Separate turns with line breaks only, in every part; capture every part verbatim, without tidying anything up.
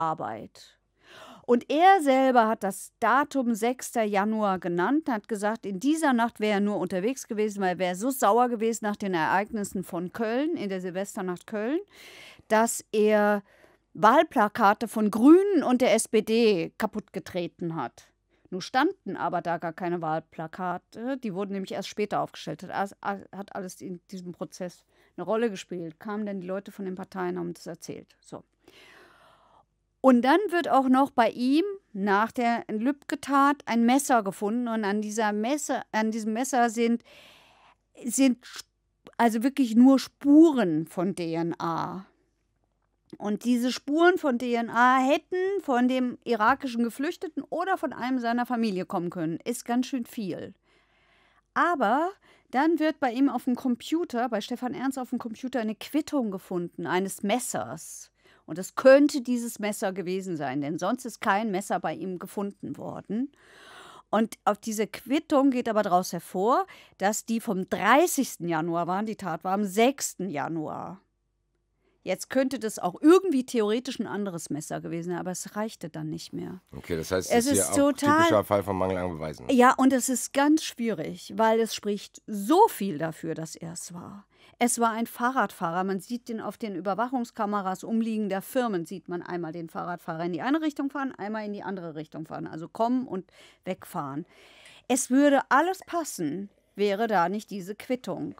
Arbeit. Und er selber hat das Datum sechster Januar genannt, hat gesagt, in dieser Nacht wäre er nur unterwegs gewesen, weil er wäre so sauer gewesen nach den Ereignissen von Köln, in der Silvesternacht Köln, dass er Wahlplakate von Grünen und der S P D kaputtgetreten hat. Nun standen aber da gar keine Wahlplakate, die wurden nämlich erst später aufgestellt. Das hat alles in diesem Prozess eine Rolle gespielt. Kamen dann die Leute von den Parteien, haben das erzählt. So. Und dann wird auch noch bei ihm nach der Lübcke-Tat ein Messer gefunden. Und an, dieser Messer, an diesem Messer sind, sind also wirklich nur Spuren von D N A. Und diese Spuren von D N A hätten von dem irakischen Geflüchteten oder von einem seiner Familie kommen können. Ist ganz schön viel. Aber dann wird bei ihm auf dem Computer, bei Stefan Ernst auf dem Computer, eine Quittung gefunden eines Messers. Und es könnte dieses Messer gewesen sein, denn sonst ist kein Messer bei ihm gefunden worden. Und auf diese Quittung geht aber daraus hervor, dass die vom dreißigsten Januar waren, die Tat war am sechsten Januar. Jetzt könnte das auch irgendwie theoretisch ein anderes Messer gewesen sein, aber es reichte dann nicht mehr.
Okay, das heißt,
es
ist
ist
hier auch
total,
typischer Fall von Mangel an Beweisen.
Ja, und es ist ganz schwierig, weil es spricht so viel dafür, dass er es war. Es war ein Fahrradfahrer. Man sieht den auf den Überwachungskameras umliegender Firmen, sieht man einmal den Fahrradfahrer in die eine Richtung fahren, einmal in die andere Richtung fahren. Also kommen und wegfahren. Es würde alles passen, wäre da nicht diese Quittung.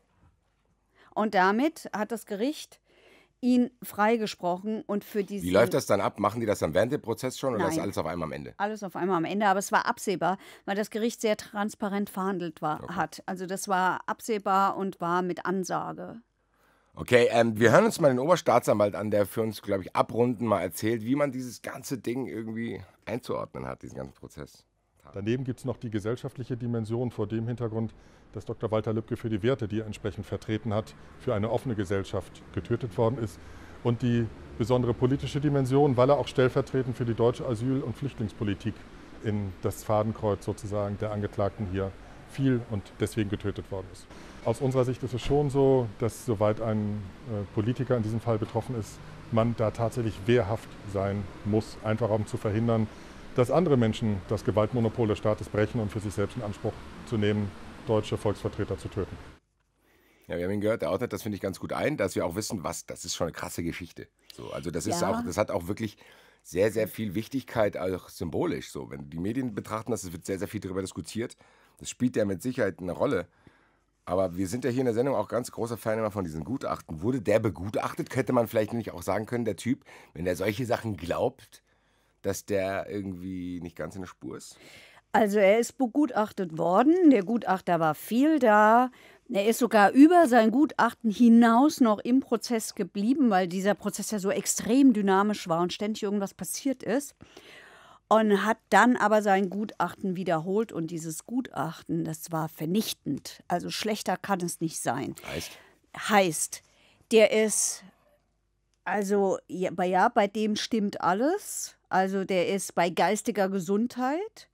Und damit hat das Gericht ihn freigesprochen und für diese.
Wie läuft das dann ab? Machen die das dann während dem Prozess schon oder
Nein.
ist alles auf einmal am Ende?
Alles auf einmal am Ende, aber es war absehbar, weil das Gericht sehr transparent verhandelt war,
Okay.
hat. Also das war absehbar und war mit Ansage.
Okay, ähm, wir hören uns mal den Oberstaatsanwalt an, der für uns, glaube ich, abrunden mal erzählt, wie man dieses ganze Ding irgendwie einzuordnen hat, diesen ganzen Prozess.
Daneben gibt es noch die gesellschaftliche Dimension vor dem Hintergrund, dass Doktor Walter Lübcke für die Werte, die er entsprechend vertreten hat, für eine offene Gesellschaft getötet worden ist. Und die besondere politische Dimension, weil er auch stellvertretend für die deutsche Asyl- und Flüchtlingspolitik in das Fadenkreuz sozusagen der Angeklagten hier fiel und deswegen getötet worden ist. Aus unserer Sicht ist es schon so, dass soweit ein äh, Politiker in diesem Fall betroffen ist, man da tatsächlich wehrhaft sein muss, einfach um zu verhindern, dass andere Menschen das Gewaltmonopol des Staates brechen und für sich selbst in Anspruch zu nehmen, deutsche Volksvertreter zu töten.
Ja, wir haben ihn gehört, der ordnet das, finde ich, ganz gut ein, dass wir auch wissen, was, das ist schon eine krasse Geschichte. So, also das ist
Ja.
auch, das hat auch wirklich sehr, sehr viel Wichtigkeit, auch symbolisch. So, wenn die Medien betrachten das, es wird sehr, sehr viel darüber diskutiert. Das spielt ja mit Sicherheit eine Rolle. Aber wir sind ja hier in der Sendung auch ganz großer Fan immer von diesen Gutachten. Wurde der begutachtet? Könnte man vielleicht nicht auch sagen können, der Typ, wenn er solche Sachen glaubt, dass der irgendwie nicht ganz in der Spur ist?
Also er ist begutachtet worden, der Gutachter war viel da. Er ist sogar über sein Gutachten hinaus noch im Prozess geblieben, weil dieser Prozess ja so extrem dynamisch war und ständig irgendwas passiert ist. Und hat dann aber sein Gutachten wiederholt und dieses Gutachten, das war vernichtend. Also schlechter kann es nicht sein.
Heißt?
Heißt, der ist, also ja, bei, ja, bei dem stimmt alles. Also der ist bei geistiger Gesundheit.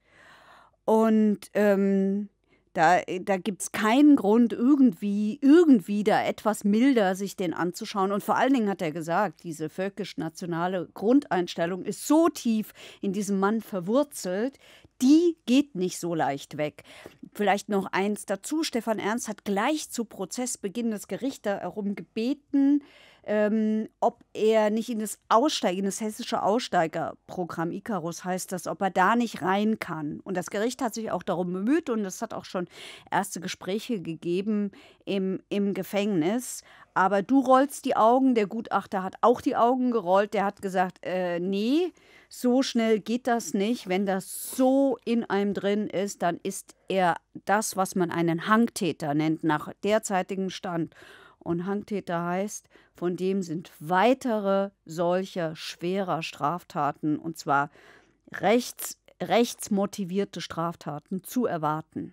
Und ähm, da, da gibt es keinen Grund, irgendwie, irgendwie da etwas milder sich den anzuschauen. Und vor allen Dingen hat er gesagt, diese völkisch-nationale Grundeinstellung ist so tief in diesem Mann verwurzelt, die geht nicht so leicht weg. Vielleicht noch eins dazu, Stefan Ernst hat gleich zu Prozessbeginn das Gericht darum gebeten, Ähm, ob er nicht in das Aussteigen, in das hessische Aussteigerprogramm, Icarus heißt das, ob er da nicht rein kann. Und das Gericht hat sich auch darum bemüht und es hat auch schon erste Gespräche gegeben im, im Gefängnis. Aber du rollst die Augen, der Gutachter hat auch die Augen gerollt, der hat gesagt, äh, nee, so schnell geht das nicht. Wenn das so in einem drin ist, dann ist er das, was man einen Hangtäter nennt, nach derzeitigem Stand. Und Hangtäter heißt, von dem sind weitere solcher schwerer Straftaten, und zwar rechts, rechtsmotivierte Straftaten, zu erwarten.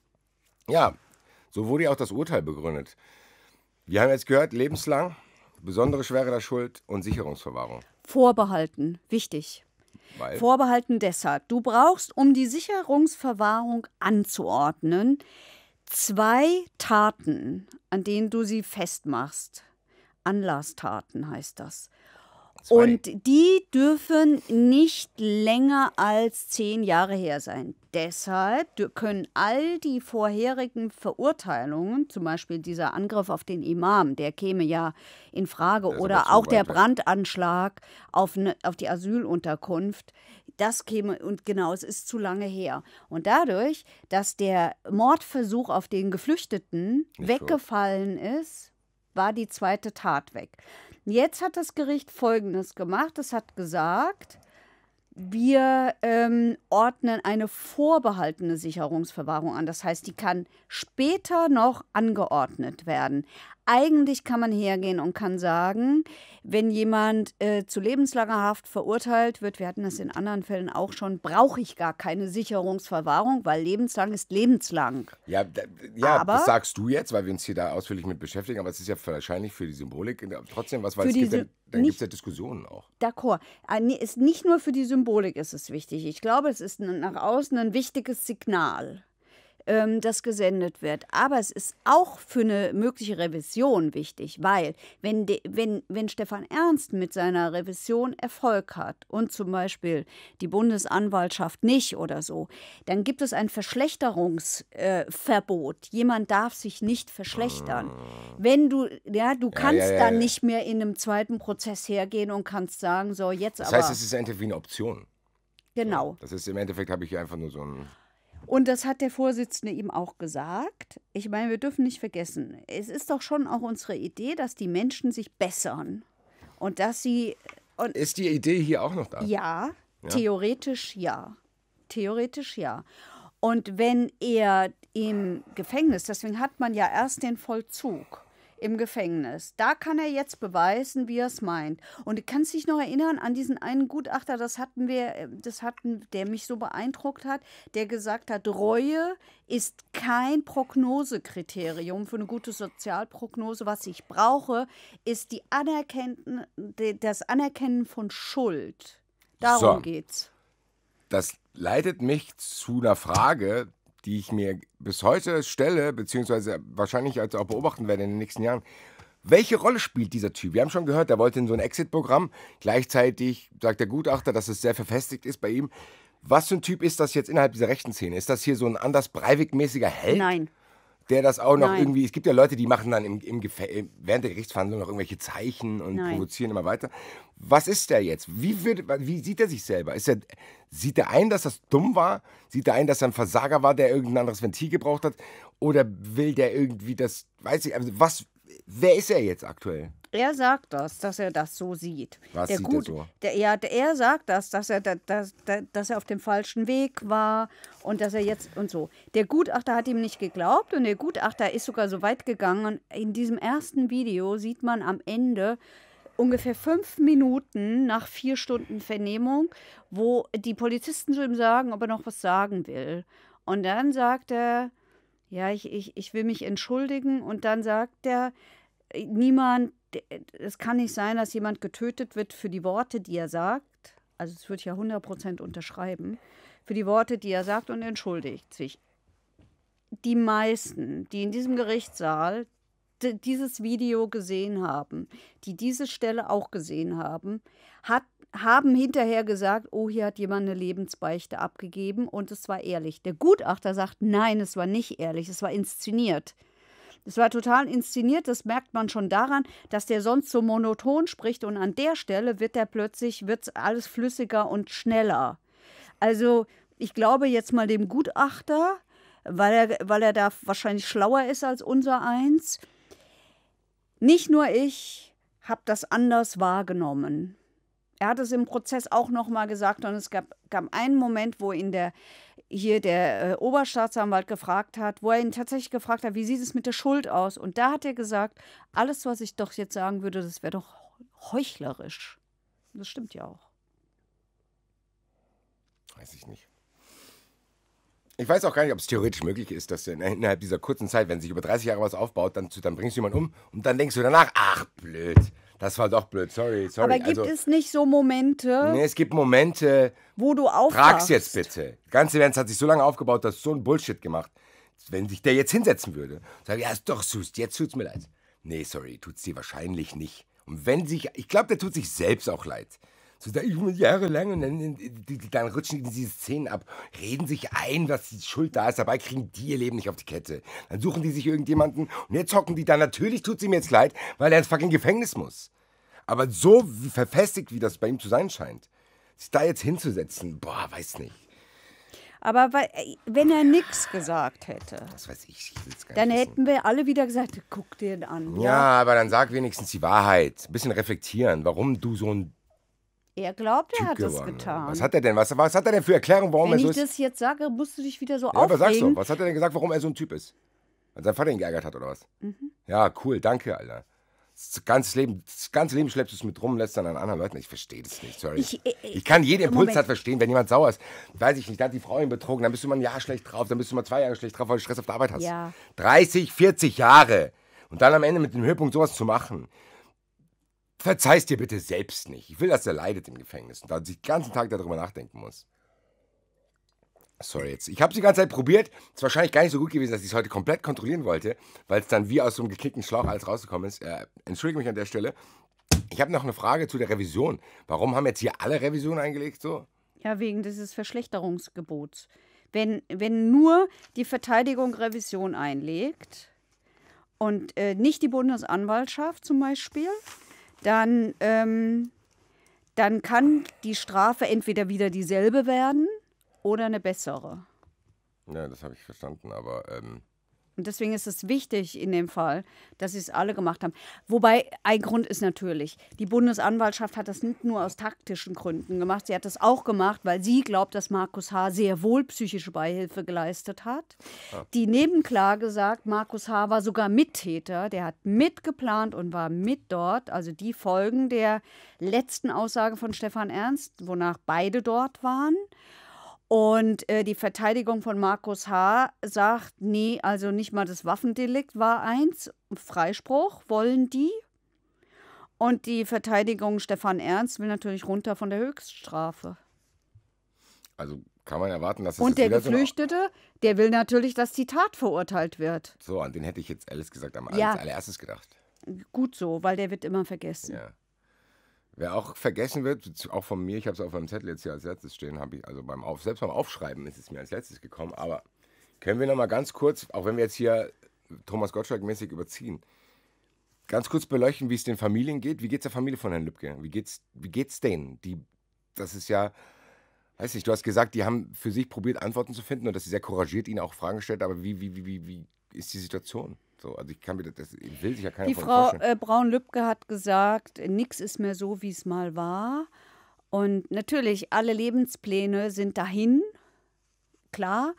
Ja, so wurde ja auch das Urteil begründet. Wir haben jetzt gehört, lebenslang, besondere Schwere der Schuld und Sicherungsverwahrung.
Vorbehalten, wichtig.
Weil?
Vorbehalten deshalb. Du brauchst, um die Sicherungsverwahrung anzuordnen, zwei Taten, an denen du sie festmachst. Anlasstaten heißt das.
Zwei.
Und die dürfen nicht länger als zehn Jahre her sein. Deshalb dü- können all die vorherigen Verurteilungen, zum Beispiel dieser Angriff auf den Imam, der käme ja in Frage,
Der ist aber
oder
zu
auch der
weit weg.
Brandanschlag auf, ne, auf die Asylunterkunft, das käme, und genau, es ist zu lange her. Und dadurch, dass der Mordversuch auf den Geflüchteten
Nicht
weggefallen ist, war die zweite Tat weg. Jetzt hat das Gericht Folgendes gemacht. Es hat gesagt, wir ähm, ordnen eine vorbehaltene Sicherungsverwahrung an. Das heißt, die kann später noch angeordnet werden. Eigentlich kann man hergehen und kann sagen, wenn jemand äh, zu lebenslanger Haft verurteilt wird, wir hatten das in anderen Fällen auch schon, brauche ich gar keine Sicherungsverwahrung, weil lebenslang ist lebenslang.
Ja, da, ja
Aber-
das sagst du jetzt, weil wir uns hier da ausführlich mit beschäftigen, aber es ist ja wahrscheinlich für die Symbolik trotzdem was, weil
Für
es
die
gibt ja,
Sy-
dann
nicht-
gibt es ja Diskussionen auch.
D'accord. Ah, nee, ist nicht nur für die Symbolik ist es wichtig. Ich glaube, es ist n- nach außen ein wichtiges Signal, ähm, das gesendet wird. Aber es ist auch für eine mögliche Revision wichtig, weil wenn, de, wenn, wenn Stefan Ernst mit seiner Revision Erfolg hat und zum Beispiel die Bundesanwaltschaft nicht oder so, dann gibt es ein Verschlechterungsverbot. Äh, Verbot. Jemand darf sich nicht verschlechtern. Wenn du, ja, du kannst
ja, ja,
dann
ja.
nicht mehr in einem zweiten Prozess hergehen und kannst sagen, so jetzt
Das
aber,
heißt, es ist einfach wie eine Option.
genau.
Das ist im Endeffekt, habe ich hier einfach nur so ein.
Und das hat der Vorsitzende ihm auch gesagt. Ich meine, wir dürfen nicht vergessen, es ist doch schon auch unsere Idee, dass die Menschen sich bessern und dass sie, und
Ist die Idee hier auch noch da?
ja, theoretisch ja, theoretisch ja. Und wenn er im Gefängnis, deswegen hat man ja erst den Vollzug im Gefängnis, da kann er jetzt beweisen, wie er es meint. Und du kannst dich noch erinnern an diesen einen Gutachter, das hatten wir, äh, das hatten, der mich so beeindruckt hat, der gesagt hat, Reue ist kein Prognosekriterium für eine gute Sozialprognose. Was ich brauche, ist die Anerkennen, die- das Anerkennen von Schuld. Darum
So.
geht's.
Das leitet mich zu einer Frage, die ich mir bis heute stelle, beziehungsweise wahrscheinlich als auch beobachten werde in den nächsten Jahren. Welche Rolle spielt dieser Typ? Wir haben schon gehört, er wollte in so ein Exit-Programm. Gleichzeitig sagt der Gutachter, dass es sehr verfestigt ist bei ihm. Was für ein Typ ist das jetzt innerhalb dieser rechten Szene? Ist das hier so ein Anders Breivik-mäßiger Held?
Nein.
Der das auch noch
Nein.
irgendwie, es gibt ja Leute, die machen dann im, im Gefä- während der Gerichtsverhandlung noch irgendwelche Zeichen und
Nein.
provozieren immer weiter. Was ist der jetzt? Wie, würde, wie sieht er sich selber? Ist er, sieht er ein, dass das dumm war? Sieht er ein, dass er ein Versager war, der irgendein anderes Ventil gebraucht hat? Oder will der irgendwie das, weiß ich, also was, wer ist er jetzt aktuell?
Er sagt das, dass er das so sieht.
Was
der
sieht er
gut,
so?
Der, ja, der, er sagt das, dass er, da- dass, da- dass er auf dem falschen Weg war und dass er jetzt und so. Der Gutachter hat ihm nicht geglaubt und der Gutachter ist sogar so weit gegangen. Und in diesem ersten Video sieht man am Ende ungefähr fünf Minuten nach vier Stunden Vernehmung, wo die Polizisten zu ihm sagen, ob er noch was sagen will. Und dann sagt er, ja, ich, ich, ich will mich entschuldigen. Und dann sagt er, niemand, es kann nicht sein, dass jemand getötet wird für die Worte, die er sagt. Also das würde ich ja hundert Prozent unterschreiben. Für die Worte, die er sagt, und entschuldigt sich. Die meisten, die in diesem Gerichtssaal d- dieses Video gesehen haben, die diese Stelle auch gesehen haben, hat, haben hinterher gesagt, oh, hier hat jemand eine Lebensbeichte abgegeben und es war ehrlich. Der Gutachter sagt, nein, es war nicht ehrlich, es war inszeniert. Es war total inszeniert, das merkt man schon daran, dass der sonst so monoton spricht und an der Stelle wird er plötzlich, wird alles flüssiger und schneller. Also ich glaube jetzt mal dem Gutachter, weil er, weil er da wahrscheinlich schlauer ist als unser Eins. Nicht nur ich habe das anders wahrgenommen. Er hat es im Prozess auch noch mal gesagt und es gab, gab einen Moment, wo ihn der, hier der äh, Oberstaatsanwalt gefragt hat, wo er ihn tatsächlich gefragt hat, wie sieht es mit der Schuld aus? Und da hat er gesagt, alles, was ich doch jetzt sagen würde, das wäre doch heuchlerisch. Das stimmt ja auch.
Weiß ich nicht. Ich weiß auch gar nicht, ob es theoretisch möglich ist, dass du in- innerhalb dieser kurzen Zeit, wenn sich über dreißig Jahre was aufbaut, dann, dann bringst du jemanden um und dann denkst du danach, ach blöd, das war doch blöd, sorry, sorry.
Aber gibt
also,
es nicht so Momente,
nee, es gibt Momente,
wo du aufwachst?
trag's jetzt bitte. Das ganze Event hat sich so lange aufgebaut, dass so ein Bullshit gemacht. Wenn sich der jetzt hinsetzen würde, sag ich, ja, ist doch süß, jetzt tut's mir leid. Nee, sorry, tut's dir wahrscheinlich nicht. Und wenn sich, ich glaube, der tut sich selbst auch leid. So, da ich jahrelang und dann, dann rutschen die diese Szenen ab, reden sich ein, was die Schuld da ist, dabei kriegen die ihr Leben nicht auf die Kette. Dann suchen die sich irgendjemanden und jetzt hocken die da. Natürlich tut sie mir jetzt leid, weil er ins fucking Gefängnis muss. Aber so wie verfestigt, wie das bei ihm zu sein scheint, sich da jetzt hinzusetzen, boah, weiß nicht.
Aber weil, wenn er nichts gesagt hätte,
Das weiß ich, ich will's gar
dann
nicht
hätten wir alle wieder gesagt, guck dir den an.
wissen. Ja, aber dann sag wenigstens die Wahrheit. Ein bisschen reflektieren, warum du so ein
Er glaubt, er
Typ
hat es
geworden bist.
getan.
Was hat er denn? Was, was hat er denn für Erklärung, warum
Wenn
er so
ich
ist?
das jetzt sage, musst du dich wieder so
Ja, aber sag's
aufregen.
doch. Was hat er denn gesagt, warum er so ein Typ ist? Weil sein Vater ihn geärgert hat, oder was?
Mhm.
Ja, cool, danke, Alter. Das ganze Leben, das ganze Leben schleppst du es mit rum, lässt dann an anderen Leuten. Ich verstehe das nicht, sorry. Ich,
Ich- ich-
ich kann jeden Impuls
Moment.
halt verstehen, wenn jemand sauer ist. Weiß ich nicht, da hat die Frau ihn betrogen, dann bist du mal ein Jahr schlecht drauf, dann bist du mal zwei Jahre schlecht drauf, weil du Stress auf der Arbeit hast.
Ja.
dreißig, vierzig Jahre. Und dann am Ende mit dem Höhepunkt sowas zu machen. Verzeih's dir bitte selbst nicht. Ich will, dass er leidet im Gefängnis und da sich den ganzen Tag darüber nachdenken muss. Sorry jetzt. Ich habe es die ganze Zeit probiert. Ist wahrscheinlich gar nicht so gut gewesen, dass ich es heute komplett kontrollieren wollte, weil es dann wie aus so einem geknickten Schlauch alles rausgekommen ist. Äh, entschuldige mich an der Stelle. Ich habe noch eine Frage zu der Revision. Warum haben jetzt hier alle Revisionen eingelegt so?
Ja, wegen dieses Verschlechterungsgebots. Wenn, wenn nur die Verteidigung Revision einlegt und äh, nicht die Bundesanwaltschaft zum Beispiel, dann, ähm, dann kann die Strafe entweder wieder dieselbe werden oder eine bessere.
Ja, das habe ich verstanden, aber ähm,
Und deswegen ist es wichtig in dem Fall, dass sie es alle gemacht haben. Wobei ein Grund ist natürlich, die Bundesanwaltschaft hat das nicht nur aus taktischen Gründen gemacht, sie hat das auch gemacht, weil sie glaubt, dass Markus H. sehr wohl psychische Beihilfe geleistet hat. Die Nebenklage sagt, Markus H. war sogar Mittäter, der hat mitgeplant und war mit dort. Also die Folgen der letzten Aussage von Stefan Ernst, wonach beide dort waren. Und äh, die Verteidigung von Markus H. sagt, nee, also nicht mal das Waffendelikt war eins. Freispruch wollen die. Und die Verteidigung Stefan Ernst will natürlich runter von der Höchststrafe.
also kann man erwarten, dass es
Und
jetzt
der
wieder so eine-
Geflüchtete, der will natürlich, dass die Tat verurteilt wird.
So, an den hätte ich jetzt ehrlich gesagt am
Ja.
als allererstes gedacht.
Gut so, weil der wird immer vergessen.
Ja. Wer auch vergessen wird, auch von mir, ich habe es auf meinem Zettel jetzt hier als letztes stehen, habe ich, also beim Auf, selbst beim Aufschreiben ist es mir als letztes gekommen, aber können wir noch mal ganz kurz, auch wenn wir jetzt hier Thomas Gottschalk-mäßig überziehen, ganz kurz beleuchten, wie es den Familien geht. Wie geht es der Familie von Herrn Lübke? Wie geht's, wie geht's denen? Die, das ist ja, weiß nicht, du hast gesagt, die haben für sich probiert, Antworten zu finden und dass sie sehr couragiert ihnen auch Fragen gestellt, aber wie, wie, wie, wie, wie ist die Situation? So, also ich kann mir das, das will sich ja keiner
Die
von
Frau
vorstellen.
äh, Braun-Lübcke hat gesagt, nichts ist mehr so, wie es mal war. Und natürlich, alle Lebenspläne sind dahin, klar.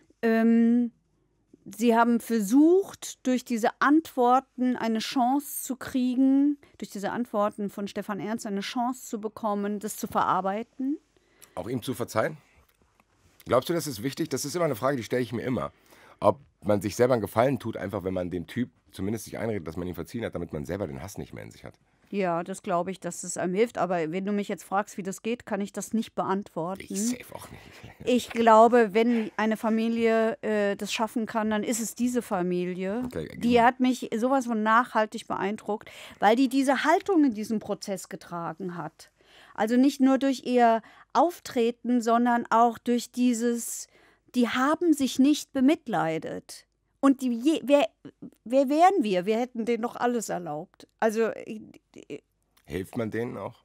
Ähm, sie haben versucht, durch diese Antworten eine Chance zu kriegen, durch diese Antworten von Stefan Ernst eine Chance zu bekommen, das zu verarbeiten.
Auch ihm zu verzeihen? Glaubst du, das ist wichtig? Das ist immer eine Frage, die stelle ich mir immer. Ob man sich selber einen Gefallen tut, einfach wenn man dem Typ zumindest sich einredet, dass man ihn verziehen hat, damit man selber den Hass nicht mehr in sich hat.
Ja, das glaube ich, dass es einem hilft. Aber wenn du mich jetzt fragst, wie das geht, kann ich das nicht beantworten.
Ich safe auch nicht.
Ich glaube, wenn eine Familie äh, das schaffen kann, dann ist es diese Familie.
Okay,
Die hat mich sowas von nachhaltig beeindruckt, weil die diese Haltung in diesem Prozess getragen hat. Also nicht nur durch ihr Auftreten, sondern auch durch dieses, die haben sich nicht bemitleidet. Und die, je, wer, wer wären wir? Wir hätten denen doch alles erlaubt. Also äh,
Hilft man denen auch?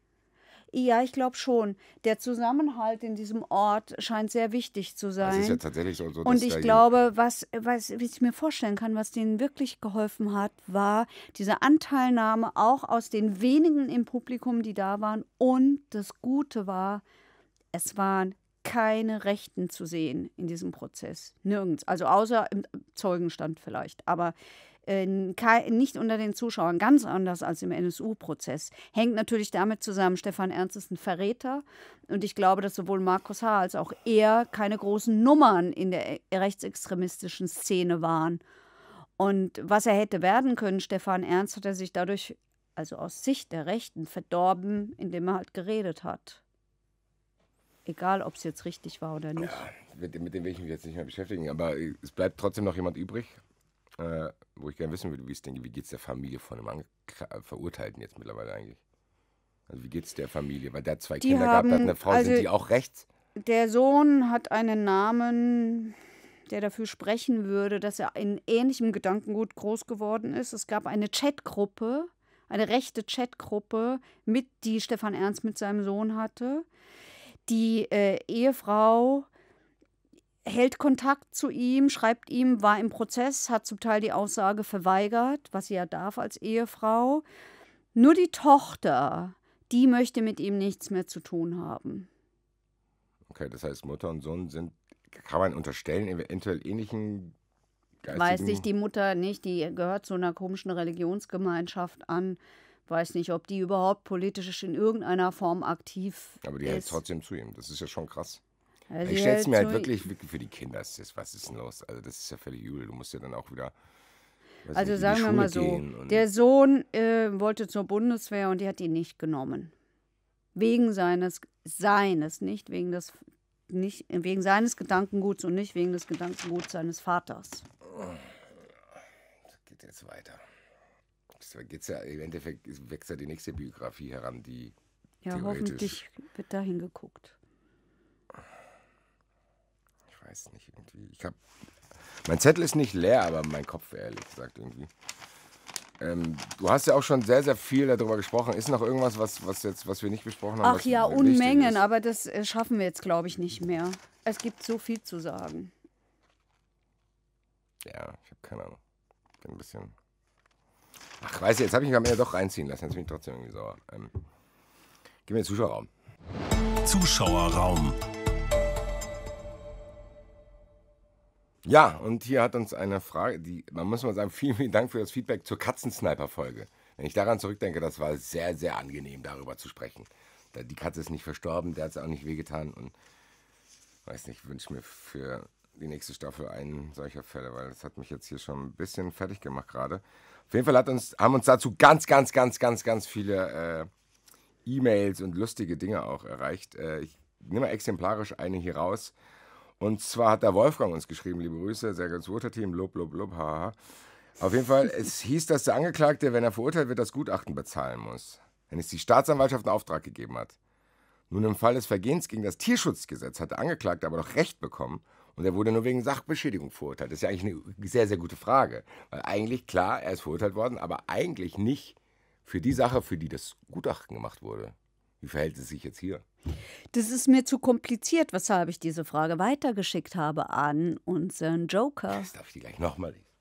ja, ich glaube schon. Der Zusammenhalt in diesem Ort scheint sehr wichtig zu sein.
Es ist ja tatsächlich so, so dass
Und ich
da
glaube, was, was wie ich mir vorstellen kann, was denen wirklich geholfen hat, war diese Anteilnahme auch aus den wenigen im Publikum, die da waren. Und das Gute war, es waren keine Rechten zu sehen in diesem Prozess. Nirgends. Also außer im Zeugenstand vielleicht. Aber äh, kei- nicht unter den Zuschauern. Ganz anders als im N S U-Prozess. Hängt natürlich damit zusammen, Stefan Ernst ist ein Verräter. Und ich glaube, dass sowohl Markus H. als auch er keine großen Nummern in der rechtsextremistischen Szene waren. Und was er hätte werden können, Stefan Ernst, hat er sich dadurch, also aus Sicht der Rechten, verdorben, indem er halt geredet hat. Egal, ob es jetzt richtig war oder nicht.
mit, dem- mit dem will ich mich jetzt nicht mehr beschäftigen, aber es bleibt trotzdem noch jemand übrig. äh, wo ich gerne wissen würde, wie es denn, wie geht es der Familie von dem Angekla- Verurteilten jetzt mittlerweile eigentlich? Also wie geht es der Familie? Weil der hat zwei
Die
Kinder gehabt, hat
haben-
eine Frau,
also-
sind die auch rechts?
Der Sohn hat einen Namen, der dafür sprechen würde, dass er in ähnlichem Gedankengut groß geworden ist. Es gab eine Chatgruppe, eine rechte Chatgruppe, mit, die Stefan Ernst mit seinem Sohn hatte. Die äh, Ehefrau hält Kontakt zu ihm, schreibt ihm, war im Prozess, hat zum Teil die Aussage verweigert, was sie ja darf als Ehefrau. Nur die Tochter, die möchte mit ihm nichts mehr zu tun haben.
Okay, das heißt, Mutter und Sohn sind, kann man unterstellen, eventuell ähnlichen geistigen...
Weiß nicht, die Mutter nicht, die gehört zu einer komischen Religionsgemeinschaft an. Weiß nicht, ob die überhaupt politisch in irgendeiner Form aktiv
Aber die
ist.
hält trotzdem zu ihm. Das ist ja schon krass.
Ja, sie
Ich stelle es
hält
mir halt
zu-
wirklich, wirklich für die Kinder, ist das, was ist denn los? Also das ist ja völlig übel. Du musst ja dann auch wieder, weiß
Also
nicht, in die
sagen wir
Schule
mal so,
gehen und-
der Sohn äh, wollte zur Bundeswehr und die hat ihn nicht genommen. Wegen seines, seines, nicht wegen des, nicht, wegen seines Gedankenguts und nicht wegen des Gedankenguts seines Vaters.
Das geht jetzt weiter. Das geht's ja, im Endeffekt wächst ja die nächste Biografie heran, die
Ja,
theoretisch-
hoffentlich wird da hingeguckt.
Ich weiß nicht, irgendwie. Ich hab, mein Zettel ist nicht leer, aber mein Kopf, ehrlich gesagt, irgendwie. Ähm, du hast ja auch schon sehr, sehr viel darüber gesprochen. Ist noch irgendwas, was, was, jetzt, was wir nicht besprochen haben?
Ach
was
ja,
wichtig
Unmengen,
ist?
aber das äh, schaffen wir jetzt, glaube ich, nicht mehr. Es gibt so viel zu sagen.
Ja, ich habe keine Ahnung. Bin ein bisschen... Ach, weißt du, jetzt habe ich mich am Ende doch reinziehen lassen. Jetzt bin ich trotzdem irgendwie sauer. Ähm, gib mir den Zuschauerraum.
Zuschauerraum.
Ja, und hier hat uns eine Frage, die, man muss mal sagen, vielen, vielen Dank für das Feedback zur Katzensniper-Folge. Wenn ich daran zurückdenke, das war sehr, sehr angenehm, darüber zu sprechen. Da- Die Katze ist nicht verstorben, der hat es auch nicht wehgetan und weiß nicht, wünsche mir für die nächste Staffel einen solcher Fälle, weil das hat mich jetzt hier schon ein bisschen fertig gemacht gerade. Auf jeden Fall hat uns, haben uns dazu ganz, ganz, ganz, ganz, ganz viele äh, E-Mails und lustige Dinge auch erreicht. Äh, ich nehme mal exemplarisch eine hier raus. Und zwar hat der Wolfgang uns geschrieben, liebe Grüße, sehr ganz Urteilteam, Lob, Lob, Lob, haha. Auf jeden Fall, es hieß, dass der Angeklagte, wenn er verurteilt wird, das Gutachten bezahlen muss, wenn es die Staatsanwaltschaft in Auftrag gegeben hat. Nun, im Fall des Vergehens gegen das Tierschutzgesetz hat der Angeklagte aber doch Recht bekommen und er wurde nur wegen Sachbeschädigung verurteilt. Das ist ja eigentlich eine sehr, sehr gute Frage, weil eigentlich, klar, er ist verurteilt worden, aber eigentlich nicht für die Sache, für die das Gutachten gemacht wurde. Wie verhält es sich jetzt hier?
Das ist mir zu kompliziert, weshalb ich diese Frage weitergeschickt habe an unseren Joker.
Das darf ich dir gleich nochmal lesen.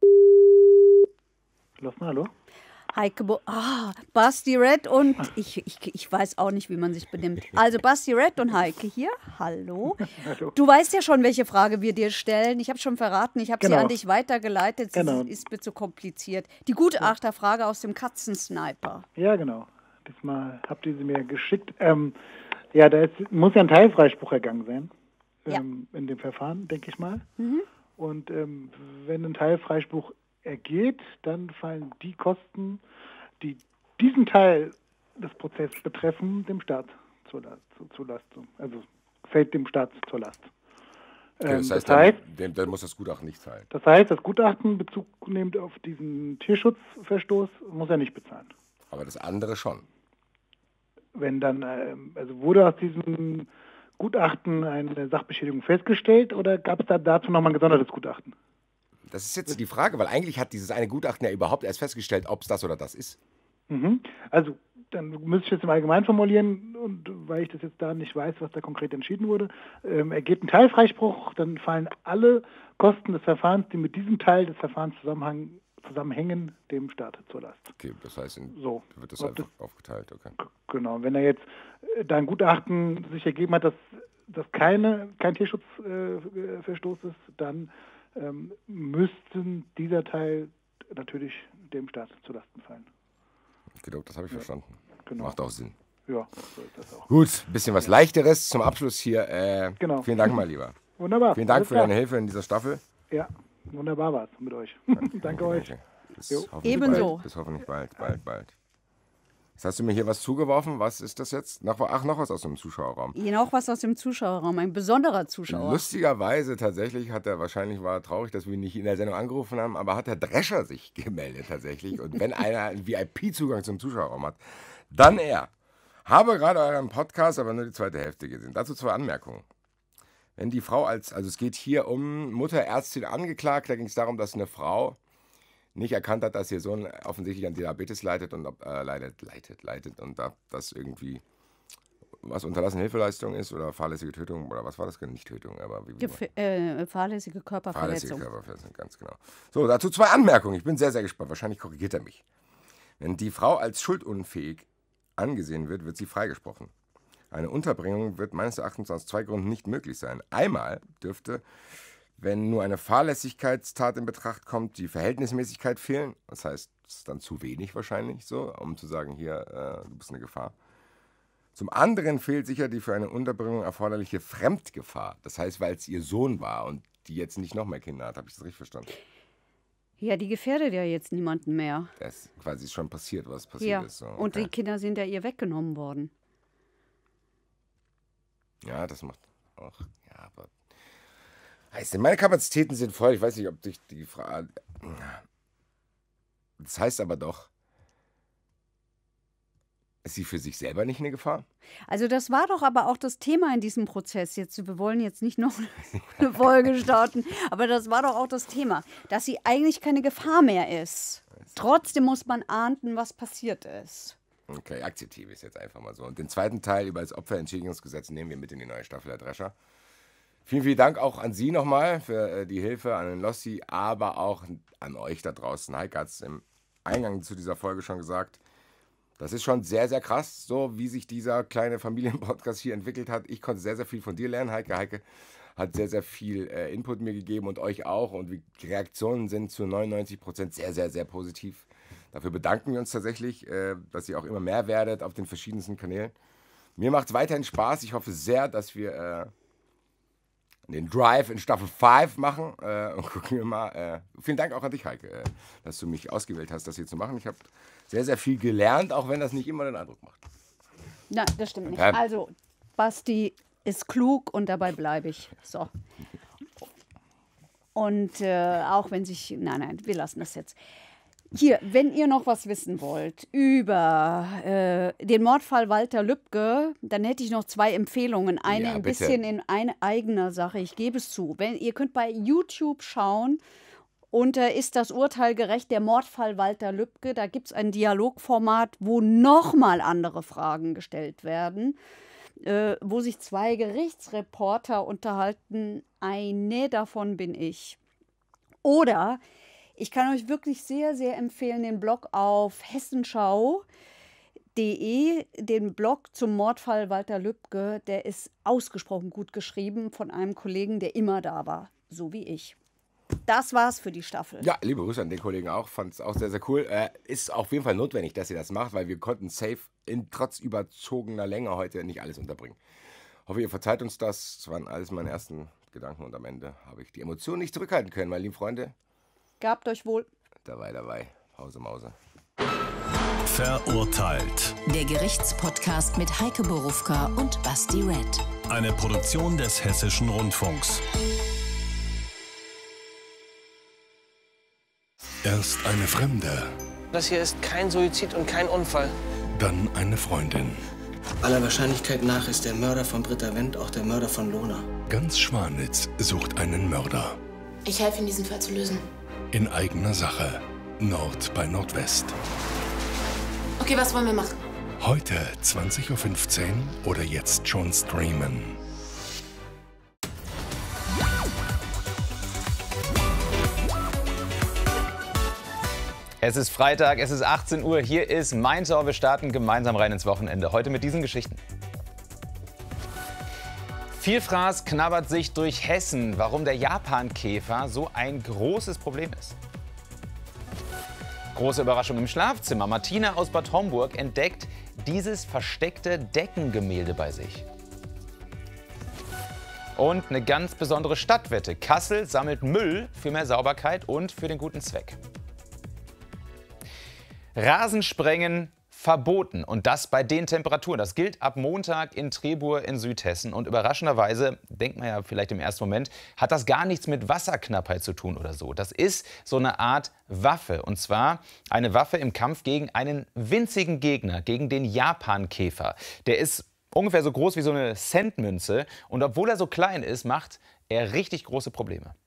Lossen, hallo?
Heike Bo ah, Basti Red und ich, ich, ich weiß auch nicht, wie man sich benimmt. Also Basti Red und Heike hier. Hallo.
Hallo.
Du weißt ja schon, welche Frage wir dir stellen. Ich habe schon verraten, ich habe sie
Genau.
an dich weitergeleitet. Sie
Genau.
ist mir zu kompliziert. Die Gutachterfrage aus dem Katzensniper.
Ja, genau. Diesmal habt ihr sie mir geschickt. Ähm, ja, da ist, muss ja ein Teilfreispruch ergangen sein.
Ja.
Ähm, in dem Verfahren, denke ich mal. Und ähm, wenn ein Teilfreispruch ergeht, dann fallen die Kosten, die diesen Teil des Prozesses betreffen, dem Staat zur, La zu, zur Last. Also fällt dem Staat zur Last.
Okay,
Ähm,
das heißt,
das heißt,
dann, dem, dann muss das Gutachten nicht zahlen.
das heißt, das Gutachten Bezug nimmt auf diesen Tierschutzverstoß, muss er nicht bezahlen.
Aber das andere schon.
Wenn dann, ähm, also wurde aus diesem Gutachten eine Sachbeschädigung festgestellt oder gab es da dazu nochmal ein gesondertes Gutachten?
Das ist jetzt die Frage, weil eigentlich hat dieses eine Gutachten ja überhaupt erst festgestellt, ob es das oder das ist.
Mhm. Also dann müsste ich jetzt im Allgemeinen formulieren und weil ich das jetzt da nicht weiß, was da konkret entschieden wurde, ähm, ergeht ein Teilfreispruch, dann fallen alle Kosten des Verfahrens, die mit diesem Teil des Verfahrens zusammenhängen, zusammenhängen dem Staat zur Last.
Okay, das heißt, in,
So.
wird das
Ob
einfach aufgeteilt. Okay.
Genau, wenn er jetzt äh, da ein Gutachten sich ergeben hat, dass das keine, kein Tierschutzverstoß äh, Verstoß ist, dann ähm, müssten dieser Teil natürlich dem Staat zu Lasten fallen.
Genau, das habe ich verstanden.
Genau.
Macht auch Sinn.
Ja, so ist das auch.
Gut, ein bisschen was Leichteres zum Abschluss hier. Äh,
Genau.
Vielen Dank, mein Lieber.
Wunderbar.
Vielen Dank
Alles
für
klar.
deine Hilfe in dieser Staffel.
Ja, wunderbar war es mit euch. Danke euch.
Bis
Jo.
hoffentlich
Ebenso.
Bald. Bis hoffentlich bald, bald, bald. Jetzt hast du mir hier was zugeworfen. Was ist das jetzt? Noch, ach, noch was aus dem Zuschauerraum.
Hier noch was aus dem Zuschauerraum. Ein besonderer Zuschauer.
Lustigerweise tatsächlich hat er, wahrscheinlich war er traurig, dass wir ihn nicht in der Sendung angerufen haben, aber hat der Drescher sich gemeldet tatsächlich. Und wenn einer einen V I P-Zugang zum Zuschauerraum hat, dann er. Habe gerade euren Podcast, aber nur die zweite Hälfte gesehen. Dazu zwei Anmerkungen. Wenn die Frau als, also es geht hier um Mutterärztin angeklagt, da ging es darum, dass eine Frau nicht erkannt hat, dass ihr Sohn offensichtlich an Diabetes leidet und äh, leidet, leidet, leidet und ob das irgendwie was unterlassene Hilfeleistung ist oder fahrlässige Tötung oder was war das? Nicht Tötung, aber wie, wie
Gef äh, fahrlässige Körperverletzung.
Fahrlässige Körperverletzung, ganz genau. So, dazu zwei Anmerkungen. Ich bin sehr, sehr gespannt. Wahrscheinlich korrigiert er mich. Wenn die Frau als schuldunfähig angesehen wird, wird sie freigesprochen. Eine Unterbringung wird meines Erachtens aus zwei Gründen nicht möglich sein. Einmal dürfte, wenn nur eine Fahrlässigkeitstat in Betracht kommt, die Verhältnismäßigkeit fehlen. Das heißt, es ist dann zu wenig wahrscheinlich so, um zu sagen, hier, äh, du bist eine Gefahr. Zum anderen fehlt sicher die für eine Unterbringung erforderliche Fremdgefahr. Das heißt, weil es ihr Sohn war und die jetzt nicht noch mehr Kinder hat. Habe ich das richtig verstanden?
Ja, die gefährdet ja jetzt niemanden mehr.
Das ist quasi schon passiert, was passiert
ja.
ist. So, okay.
Und die Kinder sind ja ihr weggenommen worden.
Ja, das macht auch, ja, aber heißt, meine Kapazitäten sind voll. Ich weiß nicht, ob dich die Frage. Das heißt aber doch, ist sie für sich selber nicht eine Gefahr?
Also das war doch aber auch das Thema in diesem Prozess. Jetzt, wir wollen jetzt nicht noch eine Folge starten, aber das war doch auch das Thema, dass sie eigentlich keine Gefahr mehr ist. Trotzdem muss man ahnden, was passiert ist.
Okay, akzeptiere ich es jetzt einfach mal so. Und den zweiten Teil über das Opferentschädigungsgesetz nehmen wir mit in die neue Staffel der Drescher. Vielen, vielen Dank auch an Sie nochmal für äh, die Hilfe, an den Lossi, aber auch an euch da draußen. Heike hat es im Eingang zu dieser Folge schon gesagt. Das ist schon sehr, sehr krass, so wie sich dieser kleine Familienpodcast hier entwickelt hat. Ich konnte sehr, sehr viel von dir lernen, Heike. Heike hat sehr, sehr viel äh, Input mir gegeben und euch auch. Und die Reaktionen sind zu neunundneunzig Prozent sehr, sehr, sehr positiv. Dafür bedanken wir uns tatsächlich, äh, dass ihr auch immer mehr werdet auf den verschiedensten Kanälen. Mir macht es weiterhin Spaß. Ich hoffe sehr, dass wir äh, den Drive in Staffel fünf machen. Äh, und gucken wir mal. Äh, vielen Dank auch an dich, Heike, äh, dass du mich ausgewählt hast, das hier zu machen. Ich habe sehr, sehr viel gelernt, auch wenn das nicht immer den Eindruck macht.
Nein, das stimmt nicht.
Okay.
Also, Basti ist klug und dabei bleibe ich. So. Und äh, auch wenn sich... Nein, nein, wir lassen das jetzt. Hier, wenn ihr noch was wissen wollt über äh, den Mordfall Walter Lübcke, dann hätte ich noch zwei Empfehlungen. Eine
Ja,
ein
bitte.
bisschen in eine eigener Sache, ich gebe es zu. Wenn, ihr könnt bei YouTube schauen, unter Ist das Urteil gerecht, der Mordfall Walter Lübcke. Da gibt es ein Dialogformat, wo nochmal andere Fragen gestellt werden, äh, wo sich zwei Gerichtsreporter unterhalten. Eine davon bin ich. Oder... Ich kann euch wirklich sehr, sehr empfehlen, den Blog auf hessenschau punkt de, den Blog zum Mordfall Walter Lübcke. Der ist ausgesprochen gut geschrieben von einem Kollegen, der immer da war, so wie ich. Das war's für die Staffel.
Ja, liebe Grüße an den Kollegen auch. Fand es auch sehr, sehr cool. Äh, ist auf jeden Fall notwendig, dass ihr das macht, weil wir konnten safe in trotz überzogener Länge heute nicht alles unterbringen. Hoffe, ihr verzeiht uns das. Das waren alles meine ersten Gedanken und am Ende habe ich die Emotionen nicht zurückhalten können, meine lieben Freunde.
Gabt euch wohl.
Dabei, dabei. Hause, Mause.
Verurteilt.
Der Gerichtspodcast mit Heike Borufka und Basti Red.
Eine Produktion des Hessischen Rundfunks. Erst eine Fremde,
Das hier ist kein Suizid und kein Unfall.
dann eine Freundin.
Aller Wahrscheinlichkeit nach ist der Mörder von Britta Wendt auch der Mörder von Lona.
Ganz Schwanitz sucht einen Mörder.
Ich helfe Ihnen, diesen Fall zu lösen.
In eigener Sache. Nord bei Nordwest.
Okay, was wollen wir machen?
Heute zwanzig Uhr fünfzehn oder jetzt schon streamen.
Es ist Freitag, es ist achtzehn Uhr, hier ist Mein Tor. Wir starten gemeinsam rein ins Wochenende. Heute mit diesen Geschichten. Vielfraß knabbert sich durch Hessen, warum der Japankäfer so ein großes Problem ist. Große Überraschung im Schlafzimmer. Martina aus Bad Homburg entdeckt dieses versteckte Deckengemälde bei sich. Und eine ganz besondere Stadtwette. Kassel sammelt Müll für mehr Sauberkeit und für den guten Zweck. Rasensprengen verboten. Und das bei den Temperaturen. Das gilt ab Montag in Trebur in Südhessen. Und überraschenderweise, denkt man ja vielleicht im ersten Moment, hat das gar nichts mit Wasserknappheit zu tun oder so. Das ist so eine Art Waffe. Und zwar eine Waffe im Kampf gegen einen winzigen Gegner, gegen den Japankäfer. Der ist ungefähr so groß wie so eine Centmünze. Und obwohl er so klein ist, macht er richtig große Probleme.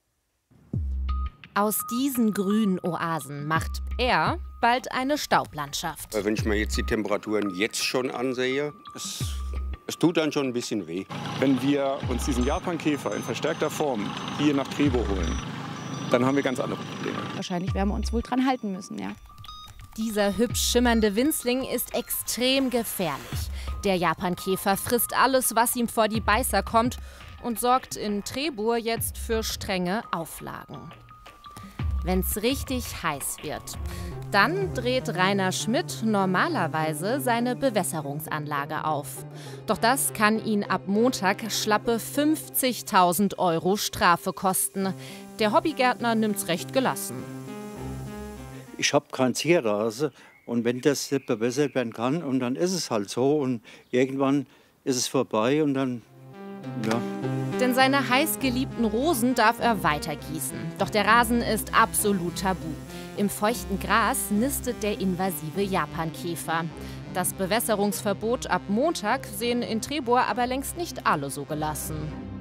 Aus diesen grünen Oasen macht er bald eine Staublandschaft.
Wenn ich mir jetzt die Temperaturen jetzt schon ansehe, es, es tut dann schon ein bisschen weh.
Wenn wir uns diesen Japankäfer in verstärkter Form hier nach Trebur holen, dann haben wir ganz andere Probleme.
Wahrscheinlich werden wir uns wohl dran halten müssen, ja.
Dieser hübsch schimmernde Winzling ist extrem gefährlich. Der Japankäfer frisst alles, was ihm vor die Beißer kommt und sorgt in Trebur jetzt für strenge Auflagen. Wenn's richtig heiß wird, dann dreht Rainer Schmidt normalerweise seine Bewässerungsanlage auf. Doch das kann ihn ab Montag schlappe fünfzigtausend Euro Strafe kosten. Der Hobbygärtner nimmt's recht gelassen.
Ich habe keinen Zierrasen und wenn das nicht bewässert werden kann, und dann ist es halt so und irgendwann ist es vorbei und dann, ja.
Denn seine heißgeliebten Rosen darf er weiter gießen. Doch der Rasen ist absolut tabu. Im feuchten Gras nistet der invasive Japankäfer. Das Bewässerungsverbot ab Montag sehen in Trebur aber längst nicht alle so gelassen.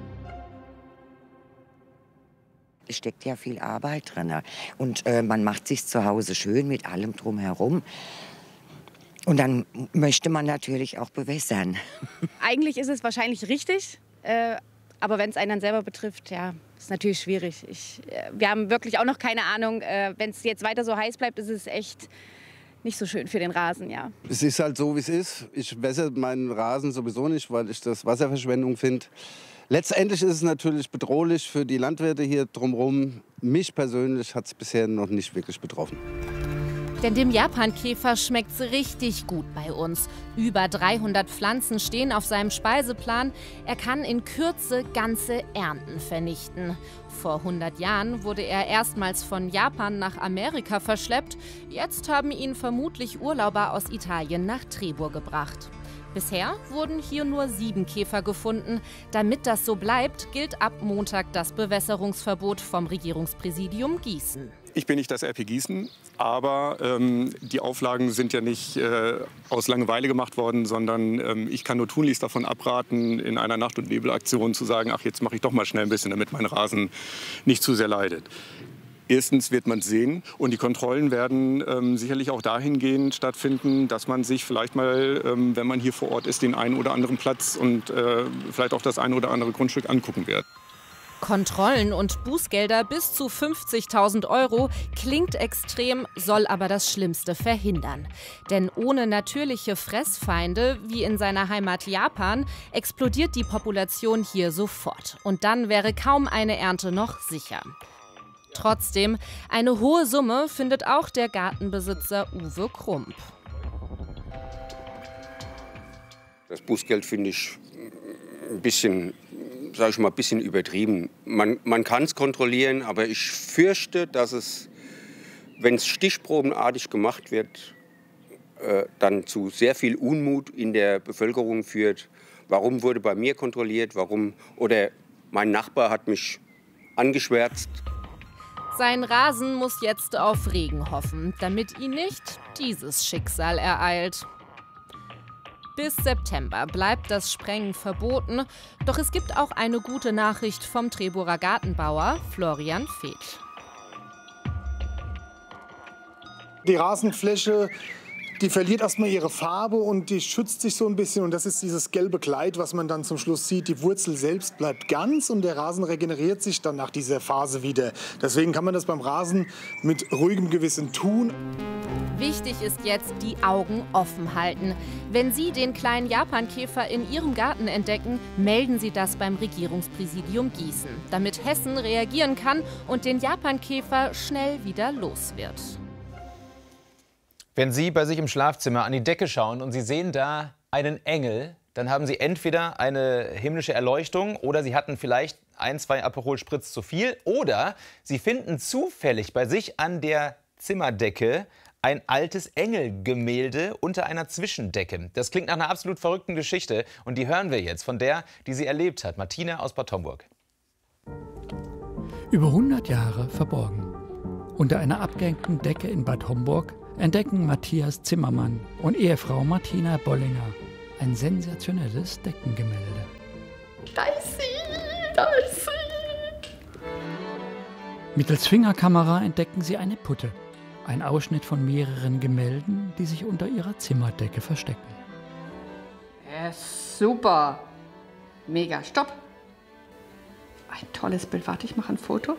Es steckt ja viel Arbeit drin. Und äh, man macht sich zu Hause schön mit allem drumherum. Und dann möchte man natürlich auch bewässern.
Eigentlich ist es wahrscheinlich richtig. Äh, aber wenn es einen dann selber betrifft, ja, ist natürlich schwierig. Ich, äh, wir haben wirklich auch noch keine Ahnung. Äh, wenn es jetzt weiter so heiß bleibt, ist es echt nicht so schön für den Rasen, ja.
Es ist halt so, wie es ist. Ich wässere meinen Rasen sowieso nicht, weil ich das Wasserverschwendung finde. Letztendlich ist es natürlich bedrohlich für die Landwirte hier drumherum. Mich persönlich hat es bisher noch nicht wirklich betroffen.
Denn dem Japankäfer schmeckt's richtig gut bei uns. Über dreihundert Pflanzen stehen auf seinem Speiseplan. Er kann in Kürze ganze Ernten vernichten. Vor hundert Jahren wurde er erstmals von Japan nach Amerika verschleppt. Jetzt haben ihn vermutlich Urlauber aus Italien nach Trebur gebracht. Bisher wurden hier nur sieben Käfer gefunden. Damit das so bleibt, gilt ab Montag das Bewässerungsverbot vom Regierungspräsidium Gießen.
Ich bin nicht das R P Gießen, aber ähm, die Auflagen sind ja nicht äh, aus Langeweile gemacht worden, sondern ähm, ich kann nur tunlichst davon abraten, in einer Nacht- und Nebelaktion zu sagen, ach, jetzt mache ich doch mal schnell ein bisschen, damit mein Rasen nicht zu sehr leidet. Erstens wird man sehen und die Kontrollen werden ähm, sicherlich auch dahingehend stattfinden, dass man sich vielleicht mal, ähm, wenn man hier vor Ort ist, den einen oder anderen Platz und äh, vielleicht auch das ein oder andere Grundstück angucken wird.
Kontrollen und Bußgelder bis zu fünfzigtausend Euro klingt extrem, soll aber das Schlimmste verhindern. Denn ohne natürliche Fressfeinde, wie in seiner Heimat Japan, explodiert die Population hier sofort. Und dann wäre kaum eine Ernte noch sicher. Trotzdem, eine hohe Summe findet auch der Gartenbesitzer Uwe Krump.
Das Bußgeld finde ich ein bisschen, sage ich mal, ein bisschen übertrieben. Man, man kann es kontrollieren, aber ich fürchte, dass es, wenn es stichprobenartig gemacht wird, äh, dann zu sehr viel Unmut in der Bevölkerung führt. Warum wurde bei mir kontrolliert? Warum? Oder mein Nachbar hat mich angeschwärzt.
Sein Rasen muss jetzt auf Regen hoffen, damit ihn nicht dieses Schicksal ereilt. Bis September bleibt das Sprengen verboten. Doch es gibt auch eine gute Nachricht vom Treburer Gartenbauer Florian Feeth.
Die Rasenfläche, die verliert erstmal ihre Farbe und die schützt sich so ein bisschen. Und das ist dieses gelbe Kleid, was man dann zum Schluss sieht. Die Wurzel selbst bleibt ganz und der Rasen regeneriert sich dann nach dieser Phase wieder. Deswegen kann man das beim Rasen mit ruhigem Gewissen tun.
Wichtig ist jetzt, die Augen offen halten. Wenn Sie den kleinen Japankäfer in Ihrem Garten entdecken, melden Sie das beim Regierungspräsidium Gießen, damit Hessen reagieren kann und den Japankäfer schnell wieder los wird.
Wenn Sie bei sich im Schlafzimmer an die Decke schauen und Sie sehen da einen Engel, dann haben Sie entweder eine himmlische Erleuchtung oder Sie hatten vielleicht ein, zwei Aperol Spritz zu viel oder Sie finden zufällig bei sich an der Zimmerdecke Ein altes Engelgemälde unter einer Zwischendecke. Das klingt nach einer absolut verrückten Geschichte. Und die hören wir jetzt von der, die sie erlebt hat. Martina aus Bad Homburg.
Über hundert Jahre verborgen. Unter einer abgehängten Decke in Bad Homburg entdecken Matthias Zimmermann und Ehefrau Martina Bollinger ein sensationelles Deckengemälde.
Da ist sie, da ist sie.
Mittels Fingerkamera entdecken sie eine Putte. Ein Ausschnitt von mehreren Gemälden, die sich unter ihrer Zimmerdecke verstecken.
Ja, super. Mega. Stopp. Ein tolles Bild. Warte, ich mache ein Foto.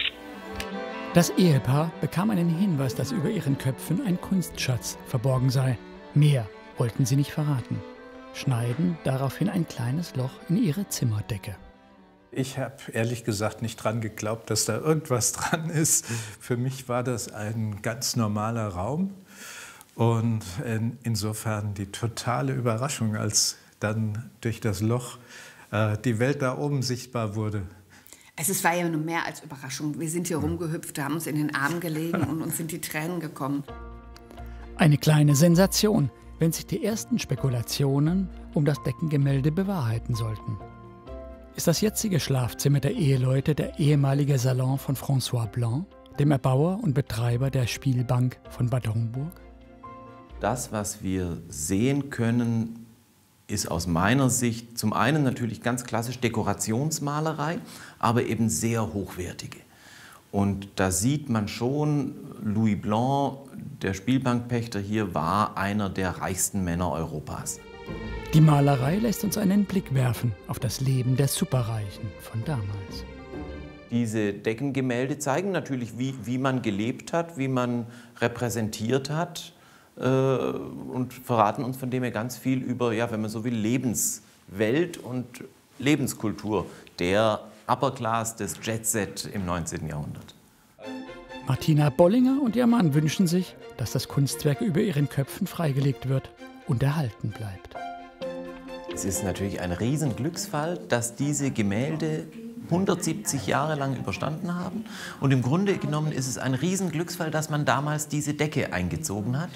Das Ehepaar bekam einen Hinweis, dass über ihren Köpfen ein Kunstschatz verborgen sei. Mehr wollten sie nicht verraten. Schneiden daraufhin ein kleines Loch in ihre Zimmerdecke.
Ich habe ehrlich gesagt nicht dran geglaubt, dass da irgendwas dran ist. Für mich war das ein ganz normaler Raum. Und in, insofern die totale Überraschung, als dann durch das Loch äh, die Welt da oben sichtbar wurde.
Also es war ja nur mehr als Überraschung. Wir sind hier rumgehüpft, haben uns in den Armen gelegen und uns sind die Tränen gekommen.
Eine kleine Sensation, wenn sich die ersten Spekulationen um das Deckengemälde bewahrheiten sollten. Ist das jetzige Schlafzimmer der Eheleute der ehemalige Salon von François Blanc, dem Erbauer und Betreiber der Spielbank von Bad Homburg?
Das, was wir sehen können, ist aus meiner Sicht zum einen natürlich ganz klassisch Dekorationsmalerei, aber eben sehr hochwertige. Und da sieht man schon, Louis Blanc, der Spielbankpächter hier, war einer der reichsten Männer Europas.
Die Malerei lässt uns einen Blick werfen auf das Leben der Superreichen von damals.
Diese Deckengemälde zeigen natürlich, wie, wie man gelebt hat, wie man repräsentiert hat äh, und verraten uns von dem her ganz viel über, ja, wenn man so will, Lebenswelt und Lebenskultur der Upper Class, des Jet Set im neunzehnten Jahrhundert.
Martina Bollinger und ihr Mann wünschen sich, dass das Kunstwerk über ihren Köpfen freigelegt wird und erhalten bleibt.
Es ist natürlich ein Riesenglücksfall, dass diese Gemälde hundertsiebzig Jahre lang überstanden haben. Und im Grunde genommen ist es ein Riesenglücksfall, dass man damals diese Decke eingezogen hat.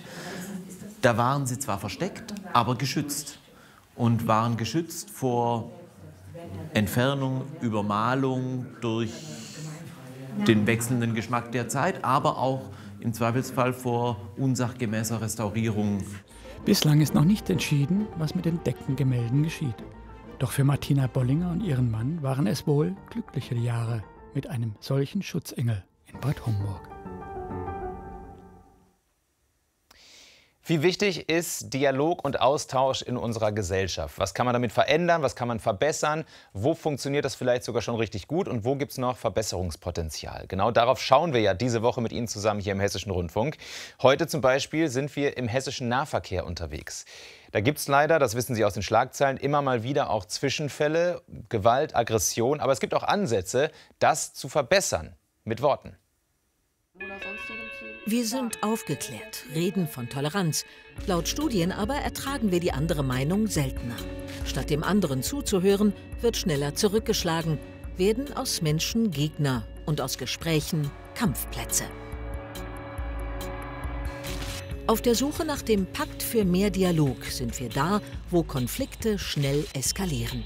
Da waren sie zwar versteckt, aber geschützt. Und waren geschützt vor Entfernung, Übermalung durch den wechselnden Geschmack der Zeit, aber auch im Zweifelsfall vor unsachgemäßer Restaurierung.
Bislang ist noch nicht entschieden, was mit den Deckengemälden geschieht. Doch für Martina Bollinger und ihren Mann waren es wohl glückliche Jahre mit einem solchen Schutzengel in Bad Homburg.
Wie wichtig ist Dialog und Austausch in unserer Gesellschaft? Was kann man damit verändern? Was kann man verbessern? Wo funktioniert das vielleicht sogar schon richtig gut? Und wo gibt es noch Verbesserungspotenzial? Genau darauf schauen wir ja diese Woche mit Ihnen zusammen hier im Hessischen Rundfunk. Heute zum Beispiel sind wir im hessischen Nahverkehr unterwegs. Da gibt es leider, das wissen Sie aus den Schlagzeilen, immer mal wieder auch Zwischenfälle, Gewalt, Aggression. Aber es gibt auch Ansätze, das zu verbessern. Mit Worten.
Wir sind aufgeklärt, reden von Toleranz. Laut Studien aber ertragen wir die andere Meinung seltener. Statt dem anderen zuzuhören, wird schneller zurückgeschlagen, werden aus Menschen Gegner und aus Gesprächen Kampfplätze. Auf der Suche nach dem Pakt für mehr Dialog sind wir da, wo Konflikte schnell eskalieren.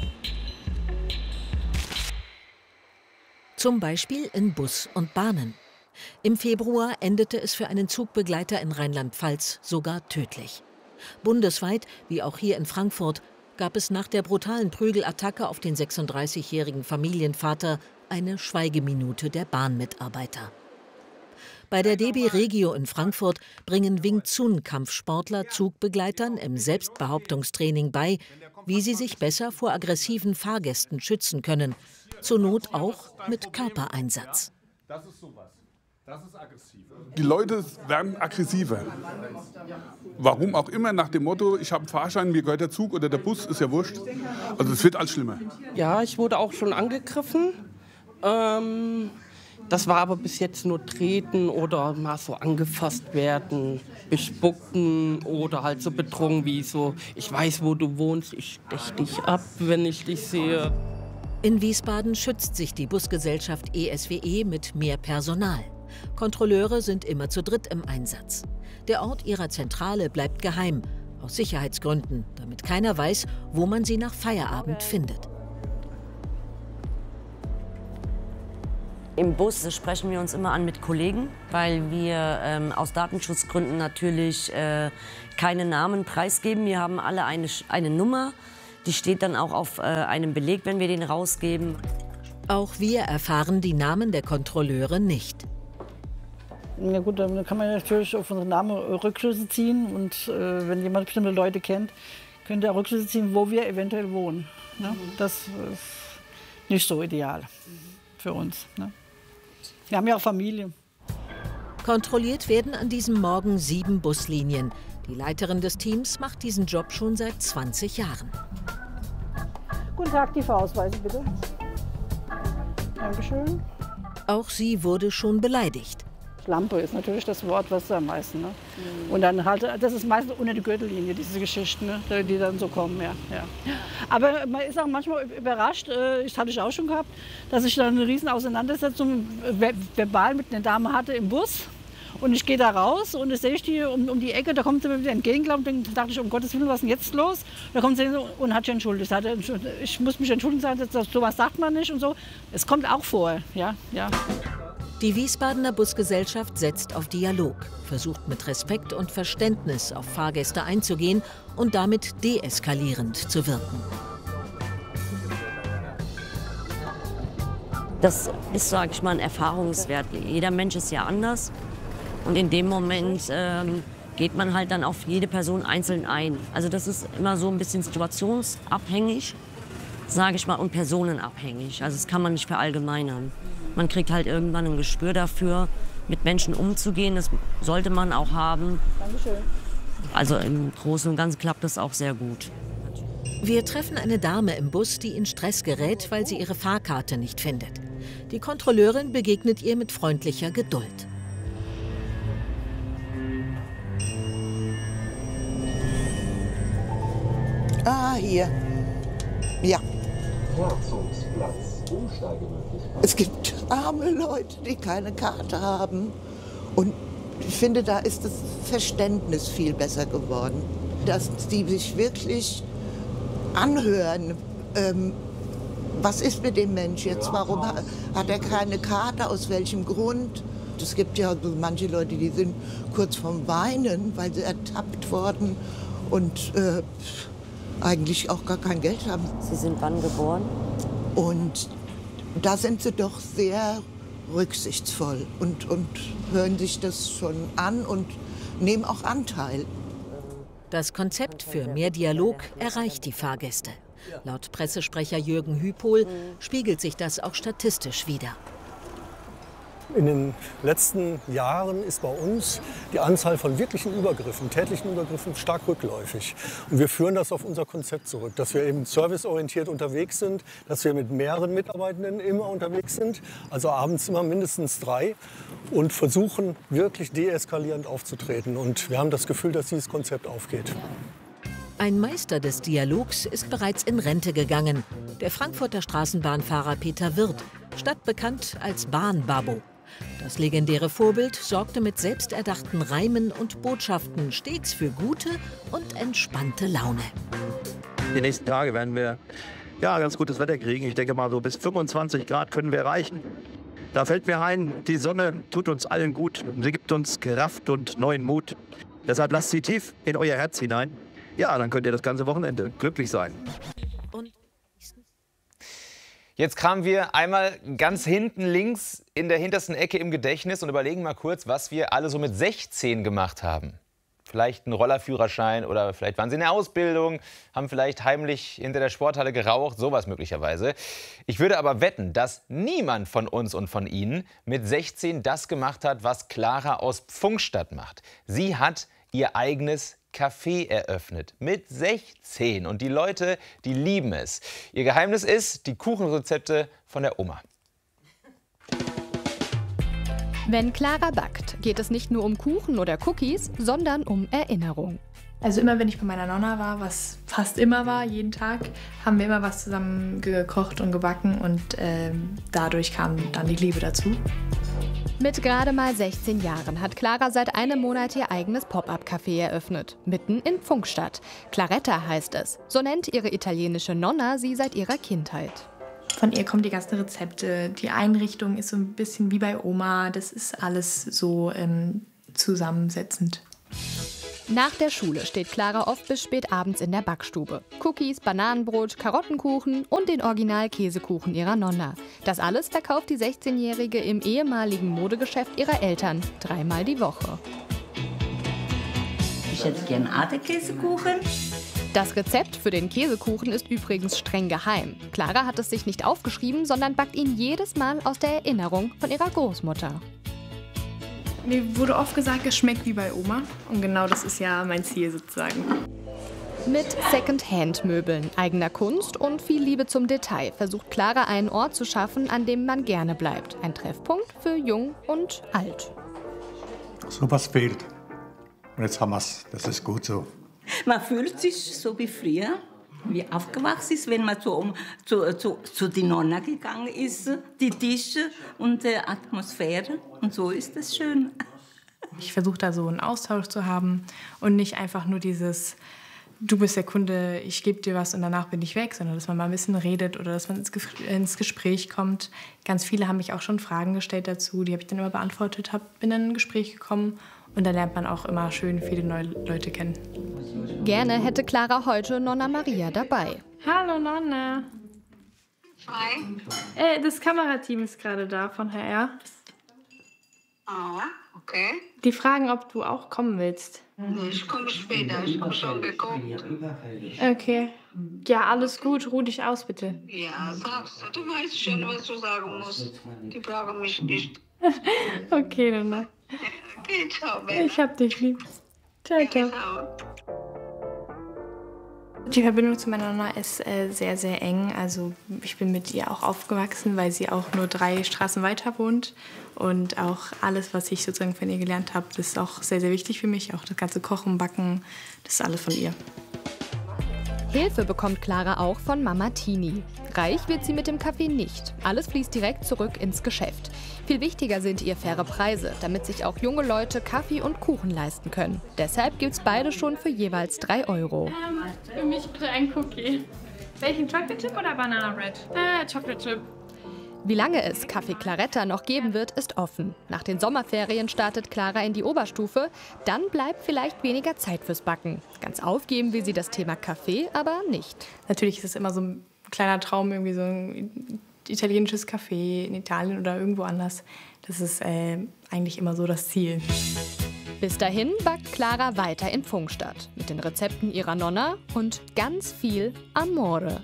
Zum Beispiel in Bus und Bahnen. Im Februar endete es für einen Zugbegleiter in Rheinland-Pfalz sogar tödlich. Bundesweit, wie auch hier in Frankfurt, gab es nach der brutalen Prügelattacke auf den sechsunddreißigjährigen Familienvater eine Schweigeminute der Bahnmitarbeiter. Bei der D B Regio in Frankfurt bringen Wing Chun-Kampfsportler Zugbegleitern im Selbstbehauptungstraining bei, wie sie sich besser vor aggressiven Fahrgästen schützen können. Zur Not auch mit Körpereinsatz.
Das ist sowas. Das ist aggressiv. Die Leute werden aggressiver. Warum auch immer, nach dem Motto, ich habe einen Fahrschein, mir gehört der Zug oder der Bus, ist ja wurscht. Also es wird alles schlimmer.
Ja, ich wurde auch schon angegriffen. Ähm, das war aber bis jetzt nur Treten oder mal so angefasst werden, bespucken oder halt so bedrohen wie so, ich weiß, wo du wohnst, ich stech dich ab, wenn ich dich sehe.
In Wiesbaden schützt sich die Busgesellschaft E S W E mit mehr Personal. Kontrolleure sind immer zu dritt im Einsatz. Der Ort ihrer Zentrale bleibt geheim, aus Sicherheitsgründen, damit keiner weiß, wo man sie nach Feierabend findet.
Im Bus sprechen wir uns immer an mit Kollegen, weil wir ähm, aus Datenschutzgründen natürlich äh, keine Namen preisgeben. Wir haben alle eine, eine Nummer, die steht dann auch auf äh, einem Beleg, wenn wir den rausgeben.
Auch wir erfahren die Namen der Kontrolleure nicht.
Ja gut, dann kann man natürlich auf unseren Namen Rückschlüsse ziehen. Und äh, wenn jemand bestimmte Leute kennt, könnte er Rückschlüsse ziehen, wo wir eventuell wohnen. Ne? Das ist nicht so ideal für uns. Ne? Wir haben ja auch Familie.
Kontrolliert werden an diesem Morgen sieben Buslinien. Die Leiterin des Teams macht diesen Job schon seit zwanzig Jahren.
Guten Tag, die Fahrausweise bitte. Dankeschön.
Auch sie wurde schon beleidigt.
Lampe ist natürlich das Wort, was am meisten. Ne? Mhm. Und dann halt, das ist meistens unter die Gürtellinie, diese Geschichten, ne? Die dann so kommen. Ja, ja. Aber man ist auch manchmal überrascht, das hatte ich auch schon gehabt, dass ich dann eine riesen Auseinandersetzung verbal mit einer Dame hatte im Bus. Und ich gehe da raus und dann sehe ich die um, um die Ecke, da kommt sie mir wieder entgegengelaufen. Dann dachte ich, um Gottes Willen, was ist denn jetzt los? Da kommt sie und hat sich entschuldigt. Sagte, ich muss mich entschuldigen, sagt, sowas sagt man nicht und so. Es kommt auch vor, ja, ja.
Die Wiesbadener Busgesellschaft setzt auf Dialog, versucht mit Respekt und Verständnis auf Fahrgäste einzugehen und damit deeskalierend zu wirken.
Das ist, sage ich mal, ein Erfahrungswert. Jeder Mensch ist ja anders. Und in dem Moment ähm, geht man halt dann auf jede Person einzeln ein. Also das ist immer so ein bisschen situationsabhängig, sage ich mal, und personenabhängig. Also das kann man nicht verallgemeinern. Man kriegt halt irgendwann ein Gespür dafür, mit Menschen umzugehen. Das sollte man auch haben.
Dankeschön.
Also im Großen und Ganzen klappt das auch sehr gut.
Wir treffen eine Dame im Bus, die in Stress gerät, weil sie ihre Fahrkarte nicht findet. Die Kontrolleurin begegnet ihr mit freundlicher Geduld.
Ah, hier. Ja. Es gibt arme Leute, die keine Karte haben. Und ich finde, da ist das Verständnis viel besser geworden. Dass die sich wirklich anhören, ähm, was ist mit dem Mensch jetzt, warum hat, hat er keine Karte, aus welchem Grund. Es gibt ja so manche Leute, die sind kurz vorm Weinen, weil sie ertappt wurden und äh, eigentlich auch gar kein Geld haben.
Sie sind wann geboren?
Und da sind sie doch sehr rücksichtsvoll und, und hören sich das schon an und nehmen auch Anteil.
Das Konzept für mehr Dialog erreicht die Fahrgäste. Laut Pressesprecher Jürgen Hüpol spiegelt sich das auch statistisch wider.
In den letzten Jahren ist bei uns die Anzahl von wirklichen Übergriffen, tätlichen Übergriffen stark rückläufig. Und wir führen das auf unser Konzept zurück, dass wir eben serviceorientiert unterwegs sind, dass wir mit mehreren Mitarbeitenden immer unterwegs sind, also abends immer mindestens drei und versuchen wirklich deeskalierend aufzutreten. Und wir haben das Gefühl, dass dieses Konzept aufgeht.
Ein Meister des Dialogs ist bereits in Rente gegangen. Der Frankfurter Straßenbahnfahrer Peter Wirth, stadtbekannt als Bahnbabo. Das legendäre Vorbild sorgte mit selbsterdachten Reimen und Botschaften stets für gute und entspannte Laune.
Die nächsten Tage werden wir ja, ganz gutes Wetter kriegen. Ich denke mal, so bis fünfundzwanzig Grad können wir erreichen. Da fällt mir ein, die Sonne tut uns allen gut. Sie gibt uns Kraft und neuen Mut. Deshalb lasst sie tief in euer Herz hinein. Ja, dann könnt ihr das ganze Wochenende glücklich sein.
Jetzt kramen wir einmal ganz hinten links in der hintersten Ecke im Gedächtnis und überlegen mal kurz, was wir alle so mit sechzehn gemacht haben. Vielleicht einen Rollerführerschein oder vielleicht waren Sie in der Ausbildung, haben vielleicht heimlich hinter der Sporthalle geraucht, sowas möglicherweise. Ich würde aber wetten, dass niemand von uns und von Ihnen mit sechzehn das gemacht hat, was Clara aus Pfungstadt macht. Sie hat ihr eigenes Café eröffnet mit sechzehn und die Leute, die lieben es. Ihr Geheimnis ist die Kuchenrezepte von der Oma.
Wenn Clara backt, geht es nicht nur um Kuchen oder Cookies, sondern um Erinnerung.
Also immer, wenn ich bei meiner Nonna war, was fast immer war, jeden Tag, haben wir immer was zusammen gekocht und gebacken und ähm, dadurch kam dann die Liebe dazu.
Mit gerade mal sechzehn Jahren hat Clara seit einem Monat ihr eigenes Pop-up-Café eröffnet, mitten in Pfungstadt. Claretta heißt es. So nennt ihre italienische Nonna sie seit ihrer Kindheit.
Von ihr kommen die ganzen Rezepte. Die Einrichtung ist so ein bisschen wie bei Oma. Das ist alles so ähm, zusammensetzend.
Nach der Schule steht Clara oft bis spät abends in der Backstube. Cookies, Bananenbrot, Karottenkuchen und den Original-Käsekuchen ihrer Nonna. Das alles verkauft die sechzehnjährige im ehemaligen Modegeschäft ihrer Eltern dreimal die Woche.
Ich hätte gern Arte-Käsekuchen.
Das Rezept für den Käsekuchen ist übrigens streng geheim. Clara hat es sich nicht aufgeschrieben, sondern backt ihn jedes Mal aus der Erinnerung von ihrer Großmutter.
Mir wurde oft gesagt, es schmeckt wie bei Oma. Und genau das ist ja mein Ziel sozusagen.
Mit Second-Hand-Möbeln, eigener Kunst und viel Liebe zum Detail versucht Clara einen Ort zu schaffen, an dem man gerne bleibt. Ein Treffpunkt für Jung und Alt.
So was fehlt. Und jetzt haben wir es. Das ist gut so.
Man fühlt sich so wie früher, wie aufgewachsen ist, wenn man zu, zu, zu, zu die Nonna gegangen ist, die Tische und die Atmosphäre. Und so ist es schön.
Ich versuche da so einen Austausch zu haben und nicht einfach nur dieses, du bist der Kunde, ich gebe dir was und danach bin ich weg, sondern dass man mal ein bisschen redet oder dass man ins, ins Gespräch kommt. Ganz viele haben mich auch schon Fragen gestellt dazu, die habe ich dann immer beantwortet, hab, bin in ein Gespräch gekommen. Und da lernt man auch immer schön viele neue Leute kennen.
Gerne hätte Clara heute Nonna Maria dabei.
Hallo Nonna.
Hi.
Äh, das Kamerateam ist gerade da von H R.
Ah, okay.
Die fragen, ob du auch kommen willst.
Nee, ich komme später, ich habe schon geguckt.
Okay. Ja, alles gut, ruh dich aus, bitte.
Ja, sagst du, du weißt schon, was du sagen musst. Die brauchen mich nicht.
Okay, Nonna.
Okay, ciao, Bella.
Ich hab dich lieb. Ciao, ciao. Die Verbindung zu meiner Nonna ist äh, sehr, sehr eng. Also ich bin mit ihr auch aufgewachsen, weil sie auch nur drei Straßen weiter wohnt. Und auch alles, was ich sozusagen von ihr gelernt habe, das ist auch sehr, sehr wichtig für mich. Auch das ganze Kochen, Backen, das ist alles von ihr.
Hilfe bekommt Clara auch von Mama Tini. Reich wird sie mit dem Kaffee nicht. Alles fließt direkt zurück ins Geschäft. Viel wichtiger sind ihr faire Preise, damit sich auch junge Leute Kaffee und Kuchen leisten können. Deshalb gibt's beide schon für jeweils drei Euro.
Ähm, für mich bitte ein Cookie. Welchen Chocolate Chip oder Banana Bread? Äh, Chocolate Chip.
Wie lange es Café Claretta noch geben wird, ist offen. Nach den Sommerferien startet Clara in die Oberstufe. Dann bleibt vielleicht weniger Zeit fürs Backen. Ganz aufgeben will sie das Thema Kaffee aber nicht.
Natürlich ist es immer so ein kleiner Traum, irgendwie so ein italienisches Café in Italien oder irgendwo anders. Das ist äh, eigentlich immer so das Ziel.
Bis dahin backt Clara weiter in Pfungstadt. Mit den Rezepten ihrer Nonna und ganz viel Amore.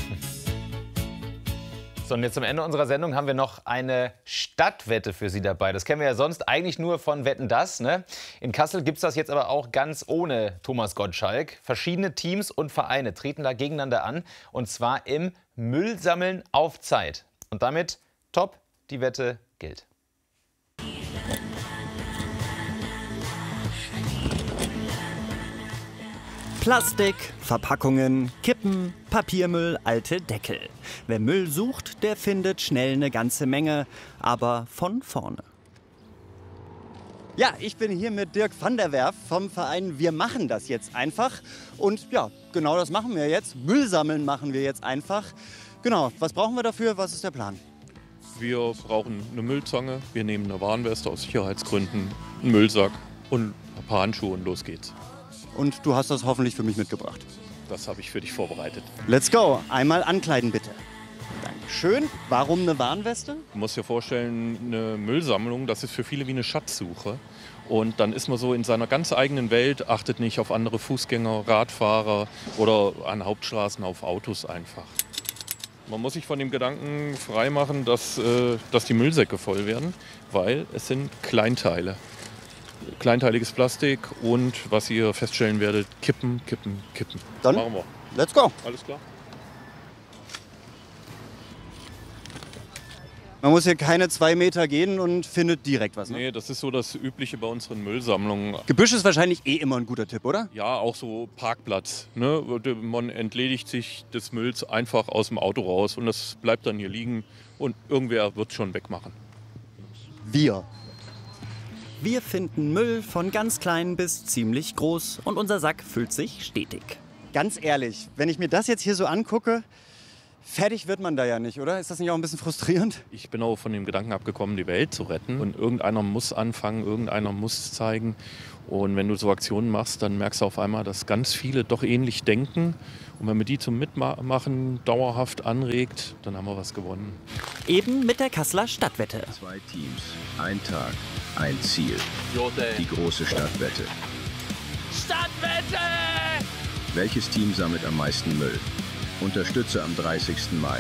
So, und jetzt zum Ende unserer Sendung haben wir noch eine Stadtwette für Sie dabei. Das kennen wir ja sonst eigentlich nur von Wetten, dass. Ne? In Kassel gibt es das jetzt aber auch ganz ohne Thomas Gottschalk. Verschiedene Teams und Vereine treten da gegeneinander an. Und zwar im Müllsammeln auf Zeit. Und damit top, die Wette gilt.
Plastik, Verpackungen, Kippen, Papiermüll, alte Deckel. Wer Müll sucht, der findet schnell eine ganze Menge, aber von vorne. Ja, ich bin hier mit Dirk van der Werf vom Verein Wir machen das jetzt einfach. Und ja, genau das machen wir jetzt. Müll sammeln machen wir jetzt einfach. Genau, was brauchen wir dafür? Was ist der Plan?
Wir brauchen eine Müllzange, wir nehmen eine Warnweste aus Sicherheitsgründen, einen Müllsack und ein paar Handschuhe und los geht's.
Und du hast das hoffentlich für mich mitgebracht.
Das habe ich für dich vorbereitet.
Let's go. Einmal ankleiden, bitte. Dankeschön. Warum eine Warnweste?
Du musst dir vorstellen, eine Müllsammlung, das ist für viele wie eine Schatzsuche. Und dann ist man so in seiner ganz eigenen Welt, achtet nicht auf andere Fußgänger, Radfahrer oder an Hauptstraßen auf Autos einfach. Man muss sich von dem Gedanken freimachen, dass, äh, dass die Müllsäcke voll werden, weil es sind Kleinteile. Kleinteiliges Plastik und, was ihr feststellen werdet, Kippen, Kippen, Kippen.
Dann
machen wir.
Let's go.
Alles klar.
Man muss hier keine zwei Meter gehen und findet direkt was, ne?
Nee, das ist so das Übliche bei unseren Müllsammlungen.
Gebüsch ist wahrscheinlich eh immer ein guter Tipp, oder?
Ja, auch so Parkplatz. Ne? Man entledigt sich des Mülls einfach aus dem Auto raus und das bleibt dann hier liegen und irgendwer wird es schon wegmachen.
wir. Wir finden Müll von ganz klein bis ziemlich groß und unser Sack füllt sich stetig. Ganz ehrlich, wenn ich mir das jetzt hier so angucke, fertig wird man da ja nicht, oder? Ist das nicht auch ein bisschen frustrierend?
Ich bin auch von dem Gedanken abgekommen, die Welt zu retten. Und irgendeiner muss anfangen, irgendeiner muss zeigen. Und wenn du so Aktionen machst, dann merkst du auf einmal, dass ganz viele doch ähnlich denken. Und wenn man die zum Mitmachen dauerhaft anregt, dann haben wir was gewonnen.
Eben mit der Kasseler Stadtwette.
Zwei Teams, ein Tag, ein Ziel. Die große Stadtwette.
Stadtwette!
Welches Team sammelt am meisten Müll? Unterstütze am dreißigsten Mai.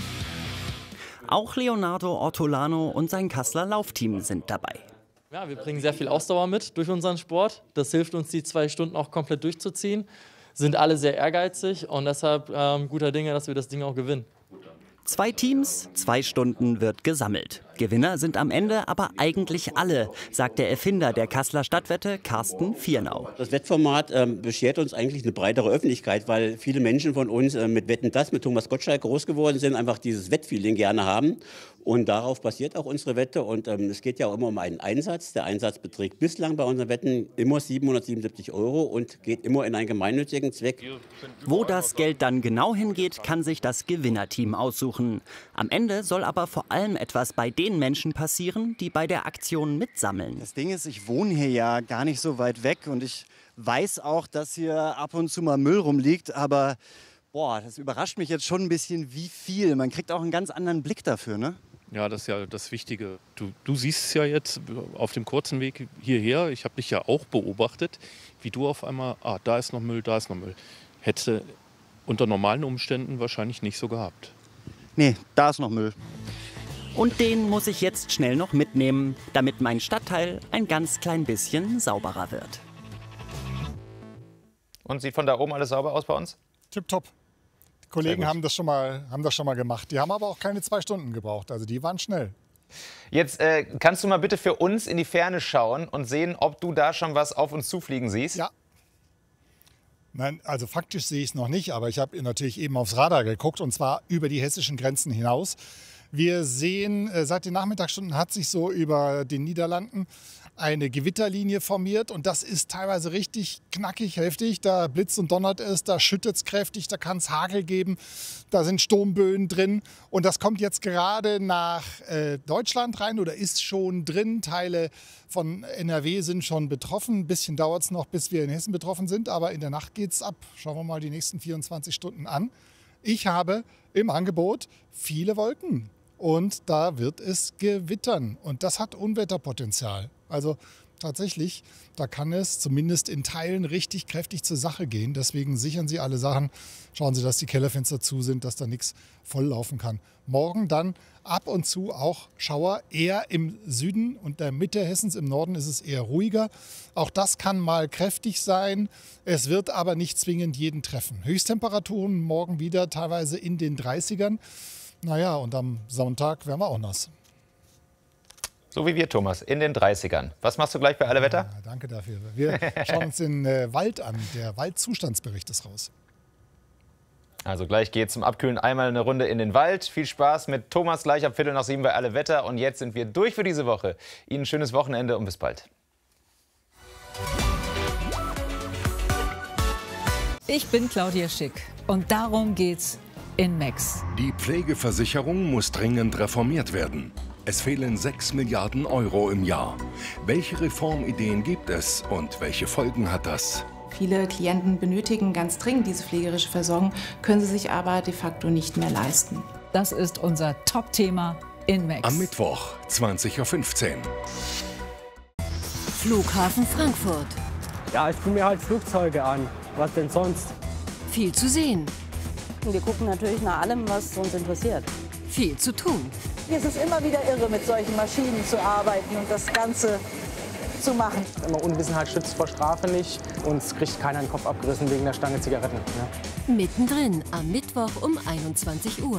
Auch Leonardo Ortolano und sein Kasseler Laufteam sind dabei.
Ja, wir bringen sehr viel Ausdauer mit durch unseren Sport. Das hilft uns, die zwei Stunden auch komplett durchzuziehen. Sind alle sehr ehrgeizig und deshalb ähm, guter Dinge, dass wir das Ding auch gewinnen.
Zwei Teams, zwei Stunden wird gesammelt. Gewinner sind am Ende aber eigentlich alle, sagt der Erfinder der Kasseler Stadtwette, Carsten Viernau.
Das Wettformat äh, beschert uns eigentlich eine breitere Öffentlichkeit, weil viele Menschen von uns äh, mit Wetten, das, mit Thomas Gottschalk groß geworden sind, einfach dieses Wettfeeling gerne haben. Und darauf basiert auch unsere Wette. Und ähm, es geht ja auch immer um einen Einsatz. Der Einsatz beträgt bislang bei unseren Wetten immer siebenhundertsiebenundsiebzig Euro und geht immer in einen gemeinnützigen Zweck.
Wo das Geld dann genau hingeht, kann sich das Gewinnerteam aussuchen. Am Ende soll aber vor allem etwas bei den Menschen passieren, die bei der Aktion mitsammeln. Das Ding ist, ich wohne hier ja gar nicht so weit weg und ich weiß auch, dass hier ab und zu mal Müll rumliegt, aber boah, das überrascht mich jetzt schon ein bisschen, wie viel. Man kriegt auch einen ganz anderen Blick dafür, ne?
Ja, das ist ja das Wichtige. Du, du siehst es ja jetzt auf dem kurzen Weg hierher. Ich habe dich ja auch beobachtet, wie du auf einmal, ah, da ist noch Müll, da ist noch Müll. Hätte unter normalen Umständen wahrscheinlich nicht so gehabt.
Nee, da ist noch Müll. Und den muss ich jetzt schnell noch mitnehmen, damit mein Stadtteil ein ganz klein bisschen sauberer wird.
Und sieht von da oben alles sauber aus bei uns?
Tipptopp. Die Kollegen haben das, schon mal, haben das schon mal gemacht. Die haben aber auch keine zwei Stunden gebraucht. Also die waren schnell.
Jetzt äh, kannst du mal bitte für uns in die Ferne schauen und sehen, ob du da schon was auf uns zufliegen siehst?
Ja. Nein, also faktisch sehe ich es noch nicht, aber ich habe natürlich eben aufs Radar geguckt und zwar über die hessischen Grenzen hinaus. Wir sehen, seit den Nachmittagsstunden hat sich so über den Niederlanden eine Gewitterlinie formiert und das ist teilweise richtig knackig, heftig. Da blitzt und donnert es, da schüttet es kräftig, da kann es Hagel geben, da sind Sturmböen drin und das kommt jetzt gerade nach äh, Deutschland rein oder ist schon drin. Teile von N R W sind schon betroffen. Ein bisschen dauert es noch, bis wir in Hessen betroffen sind, aber in der Nacht geht es ab. Schauen wir mal die nächsten vierundzwanzig Stunden an. Ich habe im Angebot viele Wolken. Und da wird es gewittern. Und das hat Unwetterpotenzial. Also tatsächlich, da kann es zumindest in Teilen richtig kräftig zur Sache gehen. Deswegen sichern Sie alle Sachen. Schauen Sie, dass die Kellerfenster zu sind, dass da nichts volllaufen kann. Morgen dann ab und zu auch Schauer, eher im Süden und der Mitte Hessens. Im Norden ist es eher ruhiger. Auch das kann mal kräftig sein. Es wird aber nicht zwingend jeden treffen. Höchsttemperaturen morgen wieder teilweise in den dreißigern. Naja, und am Sonntag werden wir auch nass.
So wie wir, Thomas, in den dreißigern. Was machst du gleich bei Alle Wetter?
Ja, danke dafür. Wir schauen uns den äh, Wald an. Der Waldzustandsbericht ist raus.
Also gleich geht's zum Abkühlen einmal eine Runde in den Wald. Viel Spaß mit Thomas gleich ab Viertel nach sieben bei Alle Wetter. Und jetzt sind wir durch für diese Woche. Ihnen ein schönes Wochenende und bis bald.
Ich bin Claudia Schick und darum geht's in Max.
Die Pflegeversicherung muss dringend reformiert werden. Es fehlen sechs Milliarden Euro im Jahr. Welche Reformideen gibt es und welche Folgen hat das?
Viele Klienten benötigen ganz dringend diese pflegerische Versorgung, können sie sich aber de facto nicht mehr leisten.
Das ist unser Top-Thema in Max.
Am Mittwoch, zwanzig Uhr fünfzehn.
Flughafen Frankfurt.
Ja, ich gucke mir halt Flugzeuge an. Was denn sonst?
Viel zu sehen.
Wir gucken natürlich nach allem, was uns interessiert.
Viel zu tun.
Es ist immer wieder irre, mit solchen Maschinen zu arbeiten und das Ganze zu machen.
Immer Unwissenheit schützt vor Strafe nicht. Uns kriegt keiner den Kopf abgerissen wegen der Stange Zigaretten. Ja.
Mittendrin am Mittwoch um einundzwanzig Uhr.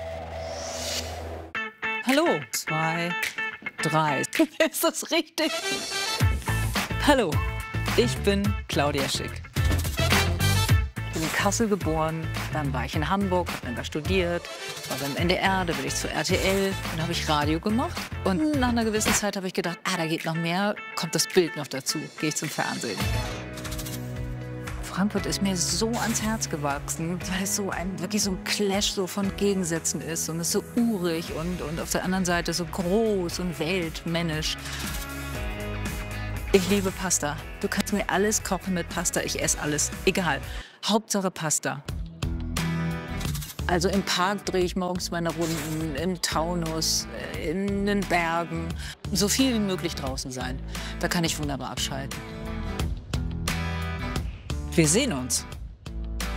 Hallo. Zwei, drei. Ist das richtig? Hallo, ich bin Claudia Schick. bin in Kassel geboren, dann war ich in Hamburg, habe dann da studiert, war beim N D R, da bin ich zu R T L, dann habe ich Radio gemacht. Und nach einer gewissen Zeit habe ich gedacht, ah, da geht noch mehr, kommt das Bild noch dazu, gehe ich zum Fernsehen. Frankfurt ist mir so ans Herz gewachsen, weil es so ein, wirklich so ein Clash so von Gegensätzen ist und es ist so urig und, und auf der anderen Seite so groß und weltmännisch. Ich liebe Pasta. Du kannst mir alles kochen mit Pasta, ich esse alles. Egal. Hauptsache Pasta. Also im Park drehe ich morgens meine Runden, im Taunus, in den Bergen. So viel wie möglich draußen sein. Da kann ich wunderbar abschalten. Wir sehen uns.